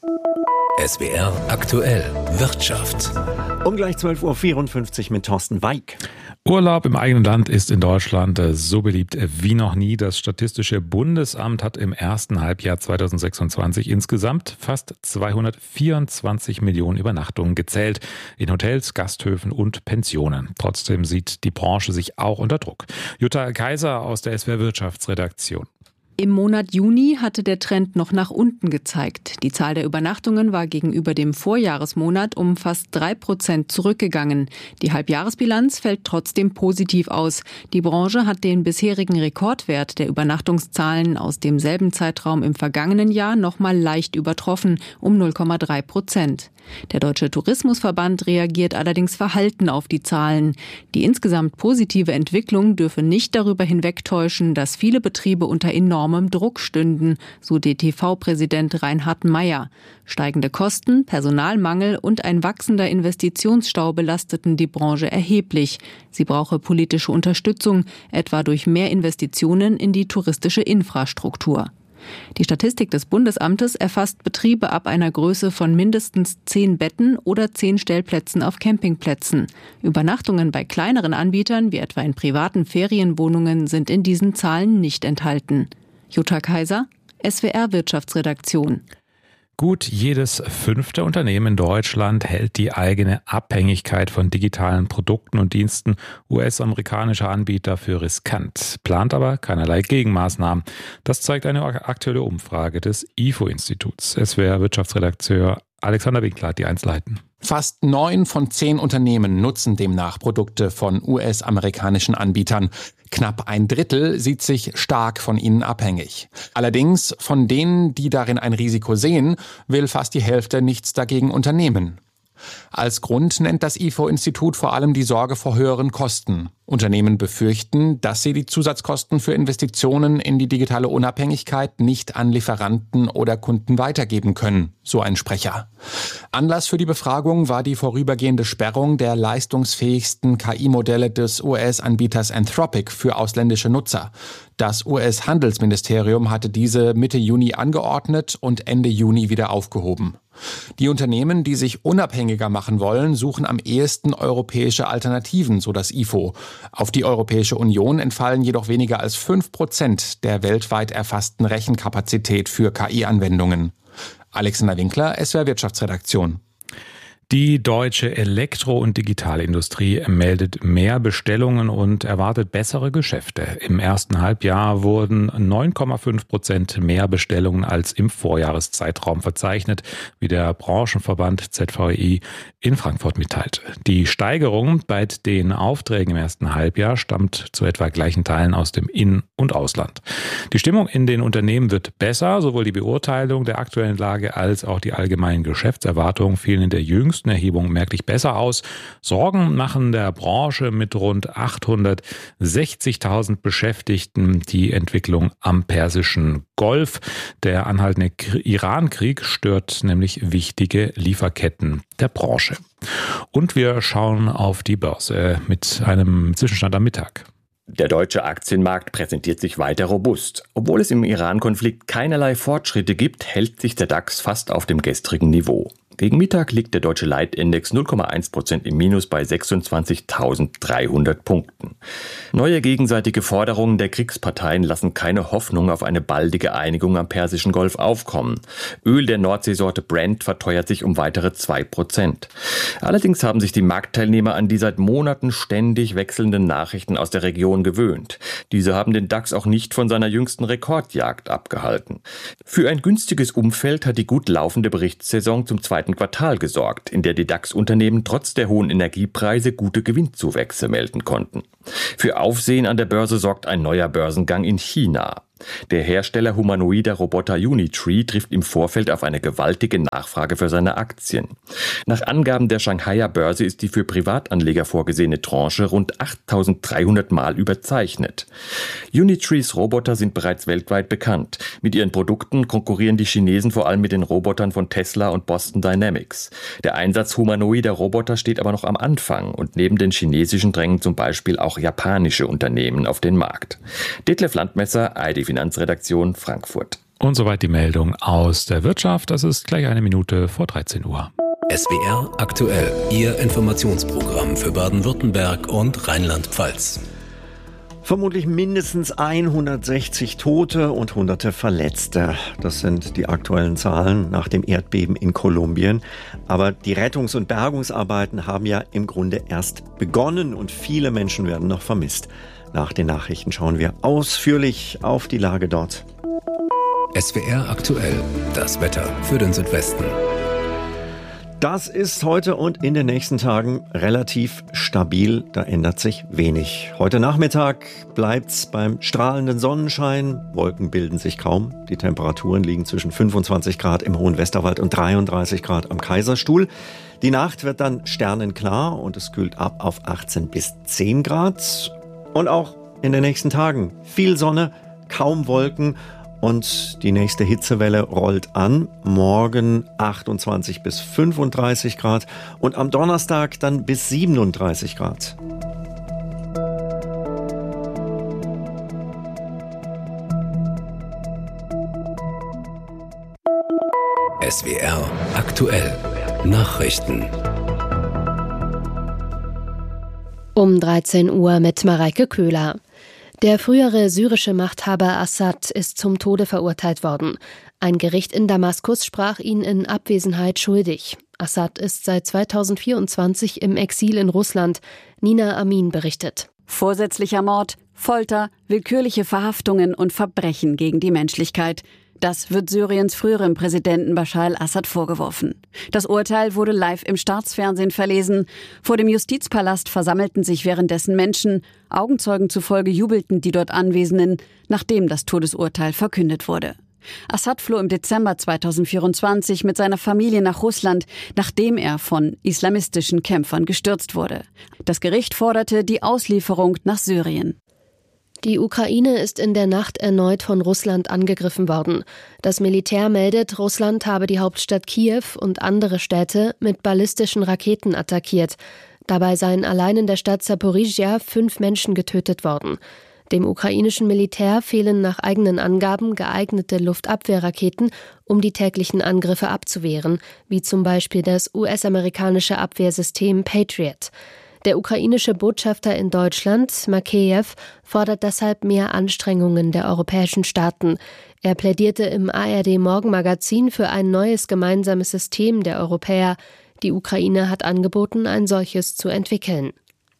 S W R aktuell Wirtschaft. Um gleich zwölf Uhr vierundfünfzig mit Thorsten Weig. Urlaub im eigenen Land ist in Deutschland so beliebt wie noch nie. Das Statistische Bundesamt hat im ersten Halbjahr zweitausendsechsundzwanzig insgesamt fast zweihundertvierundzwanzig Millionen Übernachtungen gezählt in Hotels, Gasthöfen und Pensionen. Trotzdem sieht die Branche sich auch unter Druck. Jutta Kaiser aus der S W R Wirtschaftsredaktion. Im Monat Juni hatte der Trend noch nach unten gezeigt. Die Zahl der Übernachtungen war gegenüber dem Vorjahresmonat um fast drei Prozent zurückgegangen. Die Halbjahresbilanz fällt trotzdem positiv aus. Die Branche hat den bisherigen Rekordwert der Übernachtungszahlen aus demselben Zeitraum im vergangenen Jahr noch mal leicht übertroffen, um null Komma drei Prozent. Der Deutsche Tourismusverband reagiert allerdings verhalten auf die Zahlen. Die insgesamt positive Entwicklung dürfe nicht darüber hinwegtäuschen, dass viele Betriebe unter enormem Druck stünden, so D T V-Präsident Reinhard Meyer. Steigende Kosten, Personalmangel und ein wachsender Investitionsstau belasteten die Branche erheblich. Sie brauche politische Unterstützung, etwa durch mehr Investitionen in die touristische Infrastruktur. Die Statistik des Bundesamtes erfasst Betriebe ab einer Größe von mindestens zehn Betten oder zehn Stellplätzen auf Campingplätzen. Übernachtungen bei kleineren Anbietern, wie etwa in privaten Ferienwohnungen, sind in diesen Zahlen nicht enthalten. Jutta Kaiser, S W R Wirtschaftsredaktion. Gut jedes fünfte Unternehmen in Deutschland hält die eigene Abhängigkeit von digitalen Produkten und Diensten U S-amerikanischer Anbieter für riskant, plant aber keinerlei Gegenmaßnahmen. Das zeigt eine aktuelle Umfrage des I F O-Instituts. S W R Wirtschaftsredakteur Alexander Winkler hat die Einzelheiten. Fast neun von zehn Unternehmen nutzen demnach Produkte von U S-amerikanischen Anbietern. Knapp ein Drittel sieht sich stark von ihnen abhängig. Allerdings von denen, die darin ein Risiko sehen, will fast die Hälfte nichts dagegen unternehmen. Als Grund nennt das I F O-Institut vor allem die Sorge vor höheren Kosten. Unternehmen befürchten, dass sie die Zusatzkosten für Investitionen in die digitale Unabhängigkeit nicht an Lieferanten oder Kunden weitergeben können, so ein Sprecher. Anlass für die Befragung war die vorübergehende Sperrung der leistungsfähigsten K I-Modelle des U S-Anbieters Anthropic für ausländische Nutzer. Das U S-Handelsministerium hatte diese Mitte Juni angeordnet und Ende Juni wieder aufgehoben. Die Unternehmen, die sich unabhängiger machen wollen, suchen am ehesten europäische Alternativen, so das I F O. Auf die Europäische Union entfallen jedoch weniger als fünf Prozent der weltweit erfassten Rechenkapazität für K I-Anwendungen. Alexander Winkler, S W R Wirtschaftsredaktion. Die deutsche Elektro- und Digitalindustrie meldet mehr Bestellungen und erwartet bessere Geschäfte. Im ersten Halbjahr wurden neun Komma fünf Prozent mehr Bestellungen als im Vorjahreszeitraum verzeichnet, wie der Branchenverband Z V E I in Frankfurt mitteilte. Die Steigerung bei den Aufträgen im ersten Halbjahr stammt zu etwa gleichen Teilen aus dem In- und Ausland. Die Stimmung in den Unternehmen wird besser, sowohl die Beurteilung der aktuellen Lage als auch die allgemeinen Geschäftserwartungen fielen in der jüngsten Erhebung merklich besser aus. Sorgen machen der Branche mit rund achthundertsechzigtausend Beschäftigten die Entwicklung am Persischen Golf. Der anhaltende Iran-Krieg stört nämlich wichtige Lieferketten der Branche. Und wir schauen auf die Börse mit einem Zwischenstand am Mittag. Der deutsche Aktienmarkt präsentiert sich weiter robust. Obwohl es im Iran-Konflikt keinerlei Fortschritte gibt, hält sich der DAX fast auf dem gestrigen Niveau. Gegen Mittag liegt der deutsche Leitindex null Komma eins Prozent im Minus bei sechsundzwanzigtausenddreihundert Punkten. Neue gegenseitige Forderungen der Kriegsparteien lassen keine Hoffnung auf eine baldige Einigung am Persischen Golf aufkommen. Öl der Nordseesorte Brent verteuert sich um weitere zwei Prozent. Allerdings haben sich die Marktteilnehmer an die seit Monaten ständig wechselnden Nachrichten aus der Region gewöhnt. Diese haben den DAX auch nicht von seiner jüngsten Rekordjagd abgehalten. Für ein günstiges Umfeld hat die gut laufende Berichtssaison zum zweiten Quartal gesorgt, in der die DAX-Unternehmen trotz der hohen Energiepreise gute Gewinnzuwächse melden konnten. Für Aufsehen an der Börse sorgt ein neuer Börsengang in China. Der Hersteller humanoider Roboter Unitree trifft im Vorfeld auf eine gewaltige Nachfrage für seine Aktien. Nach Angaben der Shanghaier Börse ist die für Privatanleger vorgesehene Tranche rund achttausenddreihundert Mal überzeichnet. Unitrees Roboter sind bereits weltweit bekannt. Mit ihren Produkten konkurrieren die Chinesen vor allem mit den Robotern von Tesla und Boston Dynamics. Der Einsatz humanoider Roboter steht aber noch am Anfang und neben den chinesischen drängen zum Beispiel auch japanische Unternehmen auf den Markt. Detlef Landmesser, I D Finanzredaktion Frankfurt. Und soweit die Meldung aus der Wirtschaft. Das ist gleich eine Minute vor dreizehn Uhr. S W R aktuell, Ihr Informationsprogramm für Baden-Württemberg und Rheinland-Pfalz. Vermutlich mindestens hundertsechzig Tote und Hunderte Verletzte. Das sind die aktuellen Zahlen nach dem Erdbeben in Kolumbien. Aber die Rettungs- und Bergungsarbeiten haben ja im Grunde erst begonnen und viele Menschen werden noch vermisst. Nach den Nachrichten schauen wir ausführlich auf die Lage dort. S W R aktuell, das Wetter für den Südwesten. Das ist heute und in den nächsten Tagen relativ stabil, da ändert sich wenig. Heute Nachmittag bleibt's beim strahlenden Sonnenschein, Wolken bilden sich kaum. Die Temperaturen liegen zwischen fünfundzwanzig Grad im Hohen Westerwald und dreiunddreißig Grad am Kaiserstuhl. Die Nacht wird dann sternenklar und es kühlt ab auf achtzehn bis zehn Grad. Und auch in den nächsten Tagen viel Sonne, kaum Wolken und die nächste Hitzewelle rollt an. Morgen achtundzwanzig bis fünfunddreißig Grad und am Donnerstag dann bis siebenunddreißig Grad. S W R aktuell Nachrichten. Um dreizehn Uhr mit Mareike Köhler. Der frühere syrische Machthaber Assad ist zum Tode verurteilt worden. Ein Gericht in Damaskus sprach ihn in Abwesenheit schuldig. Assad ist seit zweitausendvierundzwanzig im Exil in Russland. Nina Amin berichtet. Vorsätzlicher Mord, Folter, willkürliche Verhaftungen und Verbrechen gegen die Menschlichkeit. Das wird Syriens früherem Präsidenten Bashar al-Assad vorgeworfen. Das Urteil wurde live im Staatsfernsehen verlesen. Vor dem Justizpalast versammelten sich währenddessen Menschen. Augenzeugen zufolge jubelten die dort Anwesenden, nachdem das Todesurteil verkündet wurde. Assad floh im Dezember zweitausendvierundzwanzig mit seiner Familie nach Russland, nachdem er von islamistischen Kämpfern gestürzt wurde. Das Gericht forderte die Auslieferung nach Syrien. Die Ukraine ist in der Nacht erneut von Russland angegriffen worden. Das Militär meldet, Russland habe die Hauptstadt Kiew und andere Städte mit ballistischen Raketen attackiert. Dabei seien allein in der Stadt Saporizhia fünf Menschen getötet worden. Dem ukrainischen Militär fehlen nach eigenen Angaben geeignete Luftabwehrraketen, um die täglichen Angriffe abzuwehren, wie zum Beispiel das U S-amerikanische Abwehrsystem Patriot. Der ukrainische Botschafter in Deutschland, Makeyev, fordert deshalb mehr Anstrengungen der europäischen Staaten. Er plädierte im A R D-Morgenmagazin für ein neues gemeinsames System der Europäer. Die Ukraine hat angeboten, ein solches zu entwickeln.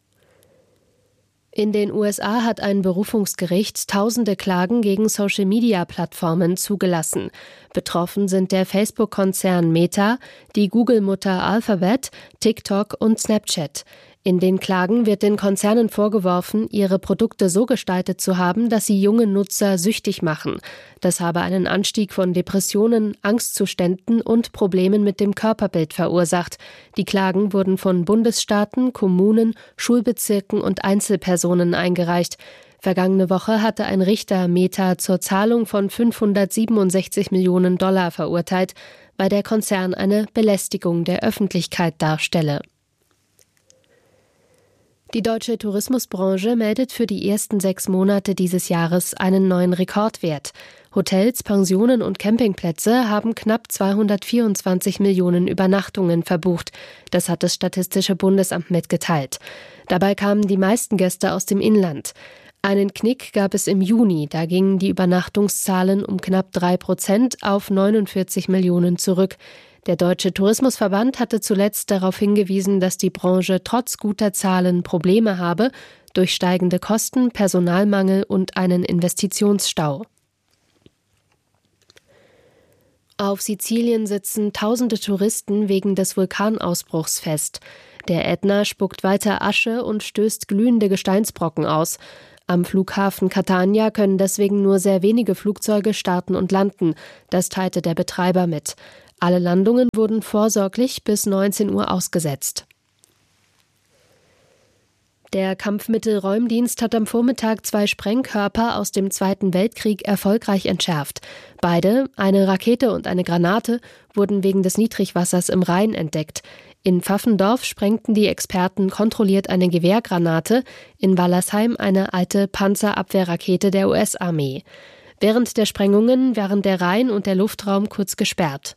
In den U S A hat ein Berufungsgericht tausende Klagen gegen Social-Media-Plattformen zugelassen. Betroffen sind der Facebook-Konzern Meta, die Google-Mutter Alphabet, TikTok und Snapchat. In den Klagen wird den Konzernen vorgeworfen, ihre Produkte so gestaltet zu haben, dass sie junge Nutzer süchtig machen. Das habe einen Anstieg von Depressionen, Angstzuständen und Problemen mit dem Körperbild verursacht. Die Klagen wurden von Bundesstaaten, Kommunen, Schulbezirken und Einzelpersonen eingereicht. Vergangene Woche hatte ein Richter Meta zur Zahlung von fünfhundertsiebenundsechzig Millionen Dollar verurteilt, weil der Konzern eine Belästigung der Öffentlichkeit darstelle. Die deutsche Tourismusbranche meldet für die ersten sechs Monate dieses Jahres einen neuen Rekordwert. Hotels, Pensionen und Campingplätze haben knapp zweihundertvierundzwanzig Millionen Übernachtungen verbucht. Das hat das Statistische Bundesamt mitgeteilt. Dabei kamen die meisten Gäste aus dem Inland. Einen Knick gab es im Juni, da gingen die Übernachtungszahlen um knapp drei Prozent auf neunundvierzig Millionen zurück. Der Deutsche Tourismusverband hatte zuletzt darauf hingewiesen, dass die Branche trotz guter Zahlen Probleme habe, durch steigende Kosten, Personalmangel und einen Investitionsstau. Auf Sizilien sitzen tausende Touristen wegen des Vulkanausbruchs fest. Der Ätna spuckt weiter Asche und stößt glühende Gesteinsbrocken aus. Am Flughafen Catania können deswegen nur sehr wenige Flugzeuge starten und landen. Das teilte der Betreiber mit. Alle Landungen wurden vorsorglich bis neunzehn Uhr ausgesetzt. Der Kampfmittelräumdienst hat am Vormittag zwei Sprengkörper aus dem Zweiten Weltkrieg erfolgreich entschärft. Beide, eine Rakete und eine Granate, wurden wegen des Niedrigwassers im Rhein entdeckt. In Pfaffendorf sprengten die Experten kontrolliert eine Gewehrgranate, in Wallersheim eine alte Panzerabwehrrakete der U S-Armee. Während der Sprengungen waren der Rhein und der Luftraum kurz gesperrt.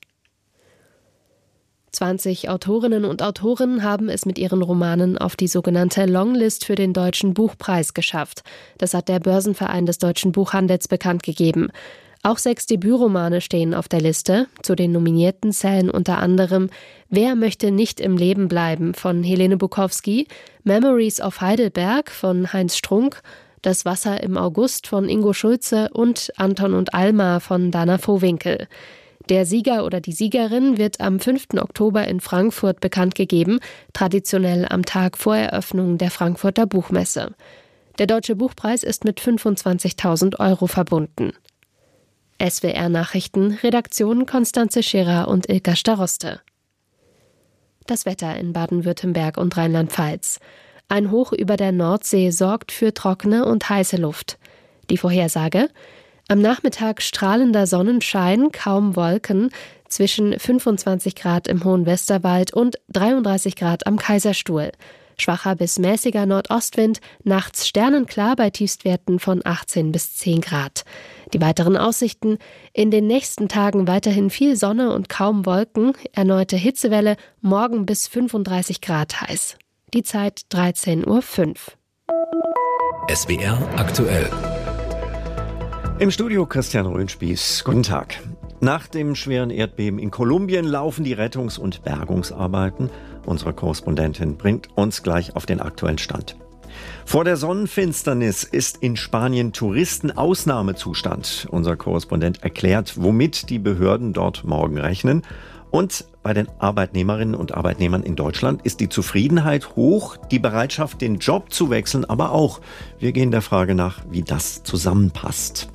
zwanzig Autorinnen und Autoren haben es mit ihren Romanen auf die sogenannte Longlist für den Deutschen Buchpreis geschafft. Das hat der Börsenverein des deutschen Buchhandels bekannt gegeben. Auch sechs Debütromane stehen auf der Liste. Zu den Nominierten zählen unter anderem Wer möchte nicht im Leben bleiben von Helene Bukowski, Memories of Heidelberg von Heinz Strunk, Das Wasser im August von Ingo Schulze und Anton und Alma von Dana Vohwinkel. Der Sieger oder die Siegerin wird am fünften Oktober in Frankfurt bekannt gegeben, traditionell am Tag vor Eröffnung der Frankfurter Buchmesse. Der Deutsche Buchpreis ist mit fünfundzwanzigtausend Euro verbunden. S W R Nachrichten, Redaktion Konstanze Scherer und Ilka Staroste. Das Wetter in Baden-Württemberg und Rheinland-Pfalz. Ein Hoch über der Nordsee sorgt für trockene und heiße Luft. Die Vorhersage: Am Nachmittag strahlender Sonnenschein, kaum Wolken, zwischen fünfundzwanzig Grad im Hohen Westerwald und dreiunddreißig Grad am Kaiserstuhl. Schwacher bis mäßiger Nordostwind, nachts sternenklar bei Tiefstwerten von achtzehn bis zehn Grad. Die weiteren Aussichten: In den nächsten Tagen weiterhin viel Sonne und kaum Wolken, erneute Hitzewelle, morgen bis fünfunddreißig Grad heiß. Die Zeit dreizehn Uhr fünf. S W R aktuell. Im Studio Christian Röhnspieß. Guten Tag. Nach dem schweren Erdbeben in Kolumbien laufen die Rettungs- und Bergungsarbeiten. Unsere Korrespondentin bringt uns gleich auf den aktuellen Stand. Vor der Sonnenfinsternis ist in Spanien Touristenausnahmezustand. Unser Korrespondent erklärt, womit die Behörden dort morgen rechnen. Und bei den Arbeitnehmerinnen und Arbeitnehmern in Deutschland ist die Zufriedenheit hoch, die Bereitschaft, den Job zu wechseln, aber auch. Wir gehen der Frage nach, wie das zusammenpasst.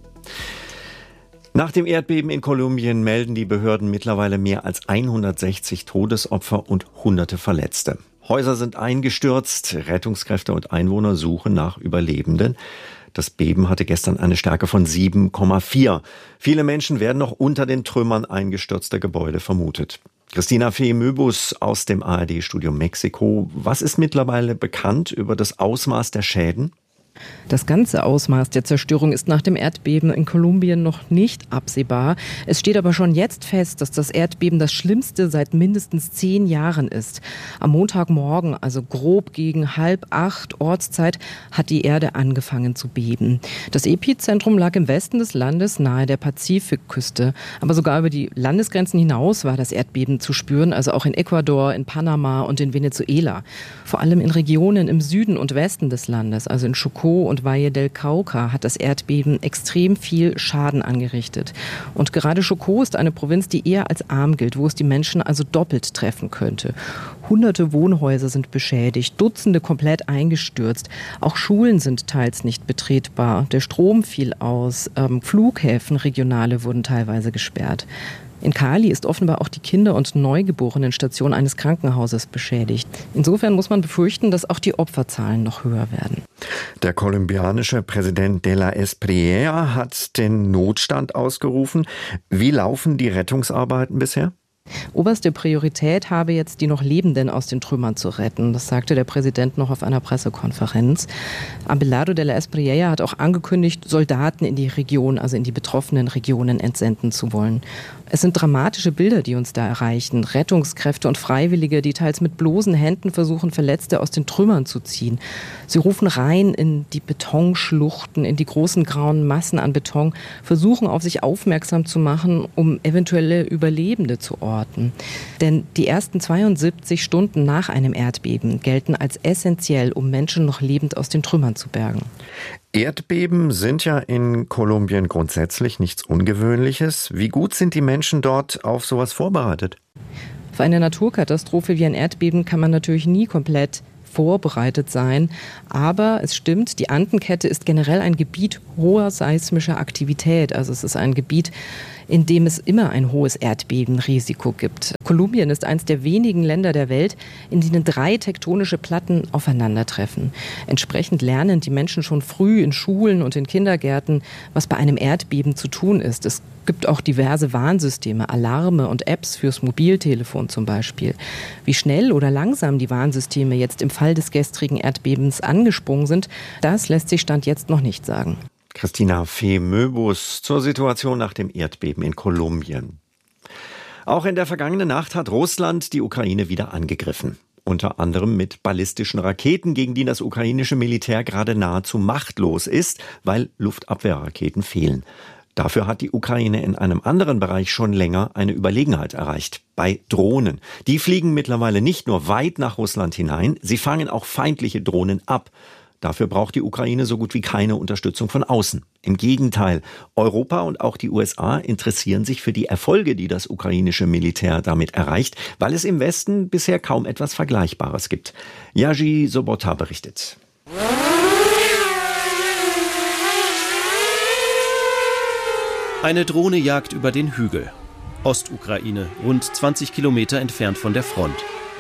Nach dem Erdbeben in Kolumbien melden die Behörden mittlerweile mehr als hundertsechzig Todesopfer und hunderte Verletzte. Häuser sind eingestürzt, Rettungskräfte und Einwohner suchen nach Überlebenden. Das Beben hatte gestern eine Stärke von sieben Komma vier. Viele Menschen werden noch unter den Trümmern eingestürzter Gebäude vermutet. Christina Fee-Möbus aus dem A R D-Studio Mexiko. Was ist mittlerweile bekannt über das Ausmaß der Schäden? Das ganze Ausmaß der Zerstörung ist nach dem Erdbeben in Kolumbien noch nicht absehbar. Es steht aber schon jetzt fest, dass das Erdbeben das schlimmste seit mindestens zehn Jahren ist. Am Montagmorgen, also grob gegen halb acht Ortszeit, hat die Erde angefangen zu beben. Das Epizentrum lag im Westen des Landes nahe der Pazifikküste. Aber sogar über die Landesgrenzen hinaus war das Erdbeben zu spüren, also auch in Ecuador, in Panama und in Venezuela. Vor allem in Regionen im Süden und Westen des Landes, also in Chocó und Valle del Cauca, hat das Erdbeben extrem viel Schaden angerichtet. Und gerade Chocó ist eine Provinz, die eher als arm gilt, wo es die Menschen also doppelt treffen könnte. Hunderte Wohnhäuser sind beschädigt, Dutzende komplett eingestürzt. Auch Schulen sind teils nicht betretbar. Der Strom fiel aus, ähm, Flughäfen, regionale wurden teilweise gesperrt. In Cali ist offenbar auch die Kinder- und Neugeborenenstation eines Krankenhauses beschädigt. Insofern muss man befürchten, dass auch die Opferzahlen noch höher werden. Der kolumbianische Präsident de la Espriella hat den Notstand ausgerufen. Wie laufen die Rettungsarbeiten bisher? Oberste Priorität habe jetzt, die noch Lebenden aus den Trümmern zu retten. Das sagte der Präsident noch auf einer Pressekonferenz. Abelardo de la Espriella hat auch angekündigt, Soldaten in die Region, also in die betroffenen Regionen entsenden zu wollen. Es sind dramatische Bilder, die uns da erreichen. Rettungskräfte und Freiwillige, die teils mit bloßen Händen versuchen, Verletzte aus den Trümmern zu ziehen. Sie rufen rein in die Betonschluchten, in die großen grauen Massen an Beton, versuchen auf sich aufmerksam zu machen, um eventuelle Überlebende zu orten. Denn die ersten zweiundsiebzig Stunden nach einem Erdbeben gelten als essentiell, um Menschen noch lebend aus den Trümmern zu bergen. Erdbeben sind ja in Kolumbien grundsätzlich nichts Ungewöhnliches. Wie gut sind die Menschen dort auf sowas vorbereitet? Für eine Naturkatastrophe wie ein Erdbeben kann man natürlich nie komplett vorbereitet sein. Aber es stimmt, die Andenkette ist generell ein Gebiet hoher seismischer Aktivität. Also es ist ein Gebiet, in dem es immer ein hohes Erdbebenrisiko gibt. Kolumbien ist eines der wenigen Länder der Welt, in denen drei tektonische Platten aufeinandertreffen. Entsprechend lernen die Menschen schon früh in Schulen und in Kindergärten, was bei einem Erdbeben zu tun ist. Es gibt auch diverse Warnsysteme, Alarme und Apps fürs Mobiltelefon zum Beispiel. Wie schnell oder langsam die Warnsysteme jetzt im Fall des gestrigen Erdbebens angesprungen sind, das lässt sich Stand jetzt noch nicht sagen. Christina Fee-Möbus zur Situation nach dem Erdbeben in Kolumbien. Auch in der vergangenen Nacht hat Russland die Ukraine wieder angegriffen. Unter anderem mit ballistischen Raketen, gegen die das ukrainische Militär gerade nahezu machtlos ist, weil Luftabwehrraketen fehlen. Dafür hat die Ukraine in einem anderen Bereich schon länger eine Überlegenheit erreicht, bei Drohnen. Die fliegen mittlerweile nicht nur weit nach Russland hinein, sie fangen auch feindliche Drohnen ab. Dafür braucht die Ukraine so gut wie keine Unterstützung von außen. Im Gegenteil, Europa und auch die U S A interessieren sich für die Erfolge, die das ukrainische Militär damit erreicht, weil es im Westen bisher kaum etwas Vergleichbares gibt. Yaji Sobota berichtet. Eine Drohne jagt über den Hügel. Ostukraine, rund zwanzig Kilometer entfernt von der Front.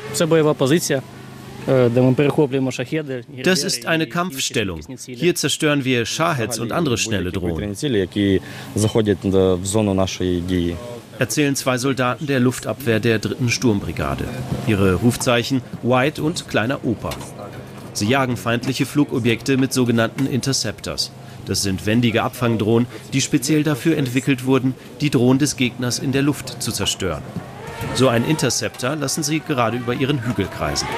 Das ist eine Kampfstellung. Hier zerstören wir Shaheds und andere schnelle Drohnen. Erzählen zwei Soldaten der Luftabwehr der dritten Sturmbrigade. Ihre Rufzeichen White und Kleiner Opa. Sie jagen feindliche Flugobjekte mit sogenannten Interceptors. Das sind wendige Abfangdrohnen, die speziell dafür entwickelt wurden, die Drohnen des Gegners in der Luft zu zerstören. So ein Interceptor lassen sie gerade über ihren Hügel kreisen.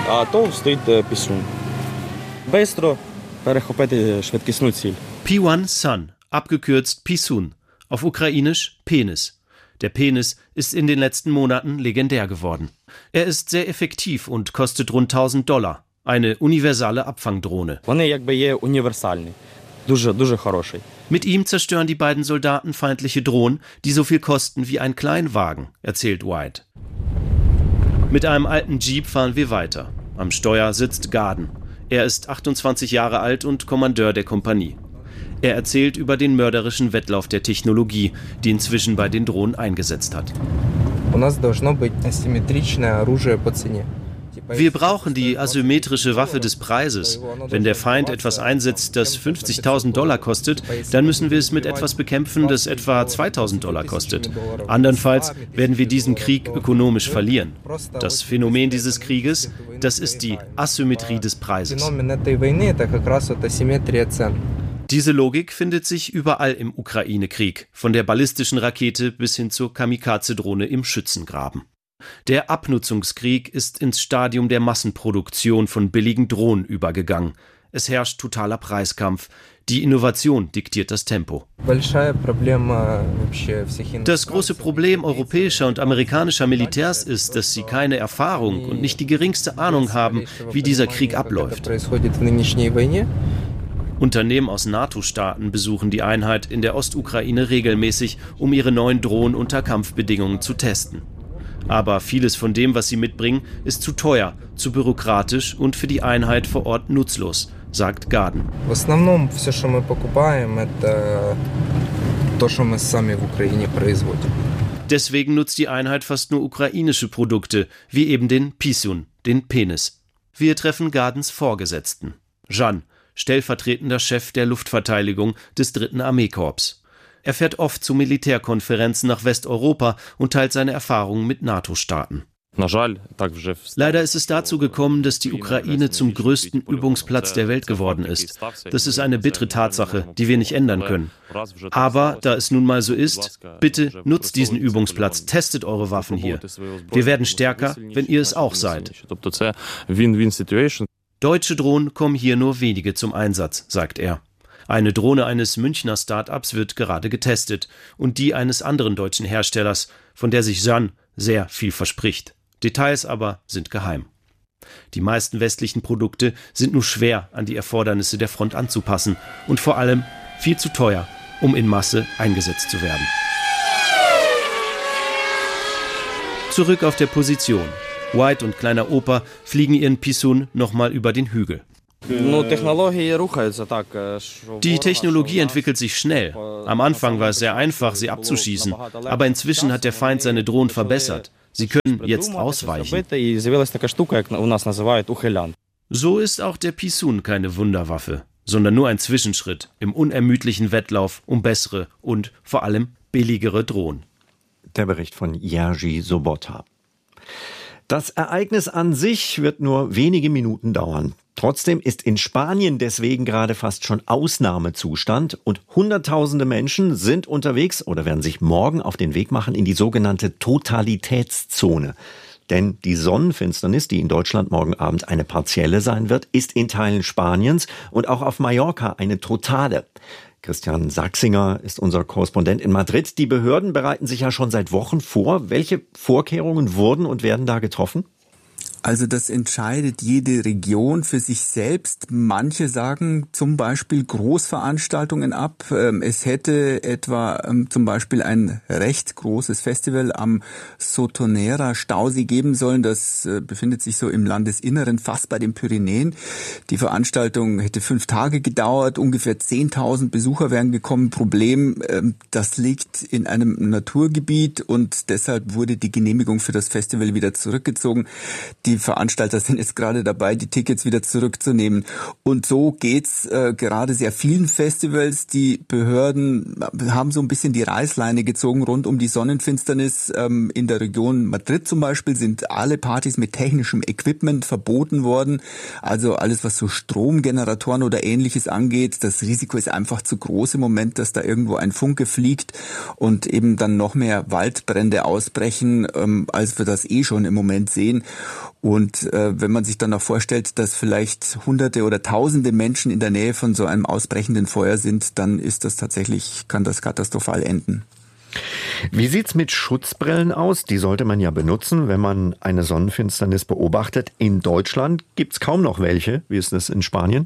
P eins Sun, abgekürzt Pisun, auf ukrainisch Penis. Der Penis ist in den letzten Monaten legendär geworden. Er ist sehr effektiv und kostet rund tausend Dollar. Eine universale Abfangdrohne. Mit ihm zerstören die beiden Soldaten feindliche Drohnen, die so viel kosten wie ein Kleinwagen, erzählt White. Mit einem alten Jeep fahren wir weiter. Am Steuer sitzt Garden. Er ist achtundzwanzig Jahre alt und Kommandeur der Kompanie. Er erzählt über den mörderischen Wettlauf der Technologie, die inzwischen bei den Drohnen eingesetzt hat. Wir brauchen die asymmetrische Waffe des Preises. Wenn der Feind etwas einsetzt, das fünfzigtausend Dollar kostet, dann müssen wir es mit etwas bekämpfen, das etwa zweitausend Dollar kostet. Andernfalls werden wir diesen Krieg ökonomisch verlieren. Das Phänomen dieses Krieges, das ist die Asymmetrie des Preises. Diese Logik findet sich überall im Ukraine-Krieg, von der ballistischen Rakete bis hin zur Kamikaze-Drohne im Schützengraben. Der Abnutzungskrieg ist ins Stadium der Massenproduktion von billigen Drohnen übergegangen. Es herrscht totaler Preiskampf. Die Innovation diktiert das Tempo. Das große Problem europäischer und amerikanischer Militärs ist, dass sie keine Erfahrung und nicht die geringste Ahnung haben, wie dieser Krieg abläuft. Unternehmen aus NATO-Staaten besuchen die Einheit in der Ostukraine regelmäßig, um ihre neuen Drohnen unter Kampfbedingungen zu testen. Aber vieles von dem, was sie mitbringen, ist zu teuer, zu bürokratisch und für die Einheit vor Ort nutzlos, sagt Garden. Deswegen nutzt die Einheit fast nur ukrainische Produkte, wie eben den Pisun, den Penis. Wir treffen Gardens Vorgesetzten. Jan, stellvertretender Chef der Luftverteidigung des dritten Armeekorps. Er fährt oft zu Militärkonferenzen nach Westeuropa und teilt seine Erfahrungen mit NATO-Staaten. Leider ist es dazu gekommen, dass die Ukraine zum größten Übungsplatz der Welt geworden ist. Das ist eine bittere Tatsache, die wir nicht ändern können. Aber da es nun mal so ist, bitte nutzt diesen Übungsplatz, testet eure Waffen hier. Wir werden stärker, wenn ihr es auch seid. Deutsche Drohnen kommen hier nur wenige zum Einsatz, sagt er. Eine Drohne eines Münchner Start-ups wird gerade getestet und die eines anderen deutschen Herstellers, von der sich Sun sehr viel verspricht. Details aber sind geheim. Die meisten westlichen Produkte sind nur schwer an die Erfordernisse der Front anzupassen und vor allem viel zu teuer, um in Masse eingesetzt zu werden. Zurück auf der Position. White und Kleiner Opa fliegen ihren Pisun nochmal über den Hügel. Die Technologie entwickelt sich schnell. Am Anfang war es sehr einfach, sie abzuschießen, aber inzwischen hat der Feind seine Drohnen verbessert. Sie können jetzt ausweichen. So ist auch der Pisun keine Wunderwaffe, sondern nur ein Zwischenschritt im unermüdlichen Wettlauf um bessere und vor allem billigere Drohnen. Der Bericht von Jerzy Sobota. Das Ereignis an sich wird nur wenige Minuten dauern. Trotzdem ist in Spanien deswegen gerade fast schon Ausnahmezustand und Hunderttausende Menschen sind unterwegs oder werden sich morgen auf den Weg machen in die sogenannte Totalitätszone. Denn die Sonnenfinsternis, die in Deutschland morgen Abend eine partielle sein wird, ist in Teilen Spaniens und auch auf Mallorca eine totale. Christian Sachsinger ist unser Korrespondent in Madrid. Die Behörden bereiten sich ja schon seit Wochen vor. Welche Vorkehrungen wurden und werden da getroffen? Also das entscheidet jede Region für sich selbst. Manche sagen zum Beispiel Großveranstaltungen ab. Es hätte etwa zum Beispiel ein recht großes Festival am Sotonera Stausee geben sollen. Das befindet sich so im Landesinneren, fast bei den Pyrenäen. Die Veranstaltung hätte fünf Tage gedauert. Ungefähr zehntausend Besucher wären gekommen. Problem, das liegt in einem Naturgebiet und deshalb wurde die Genehmigung für das Festival wieder zurückgezogen. Die Veranstalter sind jetzt gerade dabei, die Tickets wieder zurückzunehmen. Und so geht's äh, gerade sehr vielen Festivals. Die Behörden haben so ein bisschen die Reißleine gezogen rund um die Sonnenfinsternis. Ähm, in der Region Madrid zum Beispiel sind alle Partys mit technischem Equipment verboten worden. Also alles, was so Stromgeneratoren oder Ähnliches angeht. Das Risiko ist einfach zu groß im Moment, dass da irgendwo ein Funke fliegt und eben dann noch mehr Waldbrände ausbrechen, ähm, als wir das eh schon im Moment sehen. Und äh, wenn man sich dann auch vorstellt, dass vielleicht Hunderte oder Tausende Menschen in der Nähe von so einem ausbrechenden Feuer sind, dann ist das tatsächlich, kann das katastrophal enden. Wie sieht's mit Schutzbrillen aus? Die sollte man ja benutzen, wenn man eine Sonnenfinsternis beobachtet. In Deutschland gibt's kaum noch welche. Wie ist das in Spanien?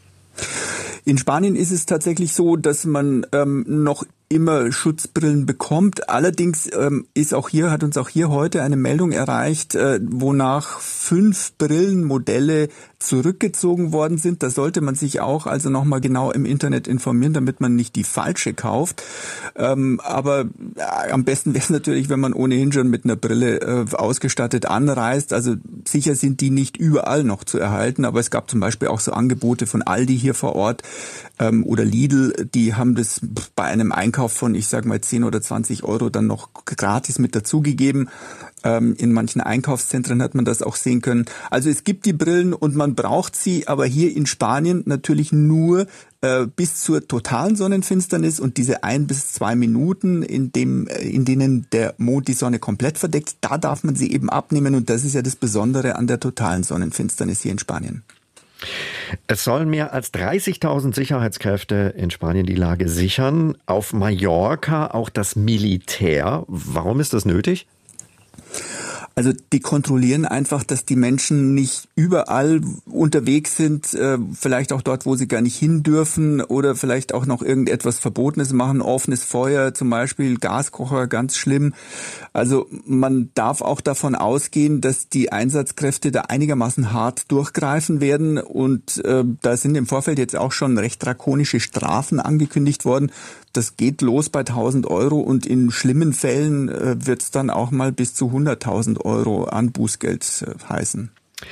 In Spanien ist es tatsächlich so, dass man ähm, noch immer Schutzbrillen bekommt. Allerdings ähm, ist auch hier, hat uns auch hier heute eine Meldung erreicht, äh, wonach fünf Brillenmodelle zurückgezogen worden sind. Da sollte man sich auch also nochmal genau im Internet informieren, damit man nicht die falsche kauft. Ähm, aber äh, am besten wäre es natürlich, wenn man ohnehin schon mit einer Brille äh, ausgestattet anreist. Also sicher sind die nicht überall noch zu erhalten, aber es gab zum Beispiel auch so Angebote von Aldi hier vor Ort ähm, oder Lidl, die haben das bei einem Einkauf von, ich sag mal, zehn oder zwanzig Euro dann noch gratis mit dazugegeben. Ähm, in manchen Einkaufszentren hat man das auch sehen können. Also es gibt die Brillen und man braucht sie, aber hier in Spanien natürlich nur äh, bis zur totalen Sonnenfinsternis und diese ein bis zwei Minuten, in dem, in denen der Mond die Sonne komplett verdeckt, da darf man sie eben abnehmen und das ist ja das Besondere an der totalen Sonnenfinsternis hier in Spanien. Es sollen mehr als dreißigtausend Sicherheitskräfte in Spanien die Lage sichern. Auf Mallorca auch das Militär. Warum ist das nötig? Also die kontrollieren einfach, dass die Menschen nicht überall unterwegs sind, äh, vielleicht auch dort, wo sie gar nicht hin dürfen oder vielleicht auch noch irgendetwas Verbotenes machen, offenes Feuer zum Beispiel, Gaskocher, ganz schlimm. Also man darf auch davon ausgehen, dass die Einsatzkräfte da einigermaßen hart durchgreifen werden und äh, da sind im Vorfeld jetzt auch schon recht drakonische Strafen angekündigt worden. Das geht los bei tausend Euro und in schlimmen Fällen äh, wird es dann auch mal bis zu hunderttausend Euro an Bußgeld äh, heißen.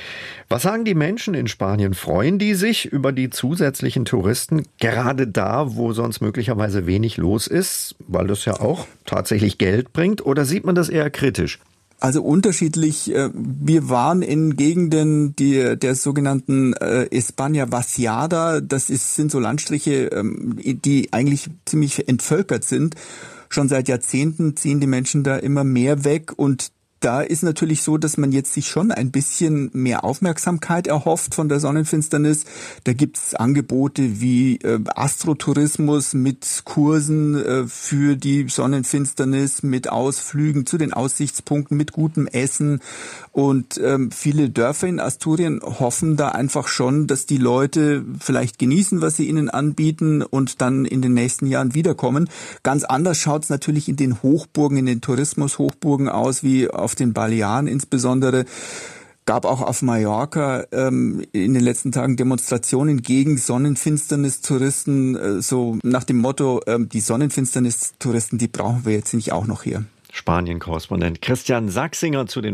Was sagen die Menschen in Spanien? Freuen die sich über die zusätzlichen Touristen, gerade da, wo sonst möglicherweise wenig los ist, weil das ja auch tatsächlich Geld bringt? Oder sieht man das eher kritisch? Also unterschiedlich. Wir waren in Gegenden die, der sogenannten España Vaciada. Das ist, sind so Landstriche, die eigentlich ziemlich entvölkert sind. Schon seit Jahrzehnten ziehen die Menschen da immer mehr weg und da ist natürlich so, dass man jetzt sich schon ein bisschen mehr Aufmerksamkeit erhofft von der Sonnenfinsternis. Da gibt es Angebote wie äh, Astrotourismus mit Kursen äh, für die Sonnenfinsternis, mit Ausflügen zu den Aussichtspunkten, mit gutem Essen. Und ähm, viele Dörfer in Asturien hoffen da einfach schon, dass die Leute vielleicht genießen, was sie ihnen anbieten und dann in den nächsten Jahren wiederkommen. Ganz anders schaut es natürlich in den Hochburgen, in den Tourismushochburgen aus, wie auf den Balearen insbesondere. Gab auch auf Mallorca ähm, in den letzten Tagen Demonstrationen gegen Sonnenfinsternis-Touristen, äh, so nach dem Motto, ähm, die Sonnenfinsternis-Touristen, die brauchen wir jetzt nicht auch noch hier. Spanien-Korrespondent Christian Sachsinger zu den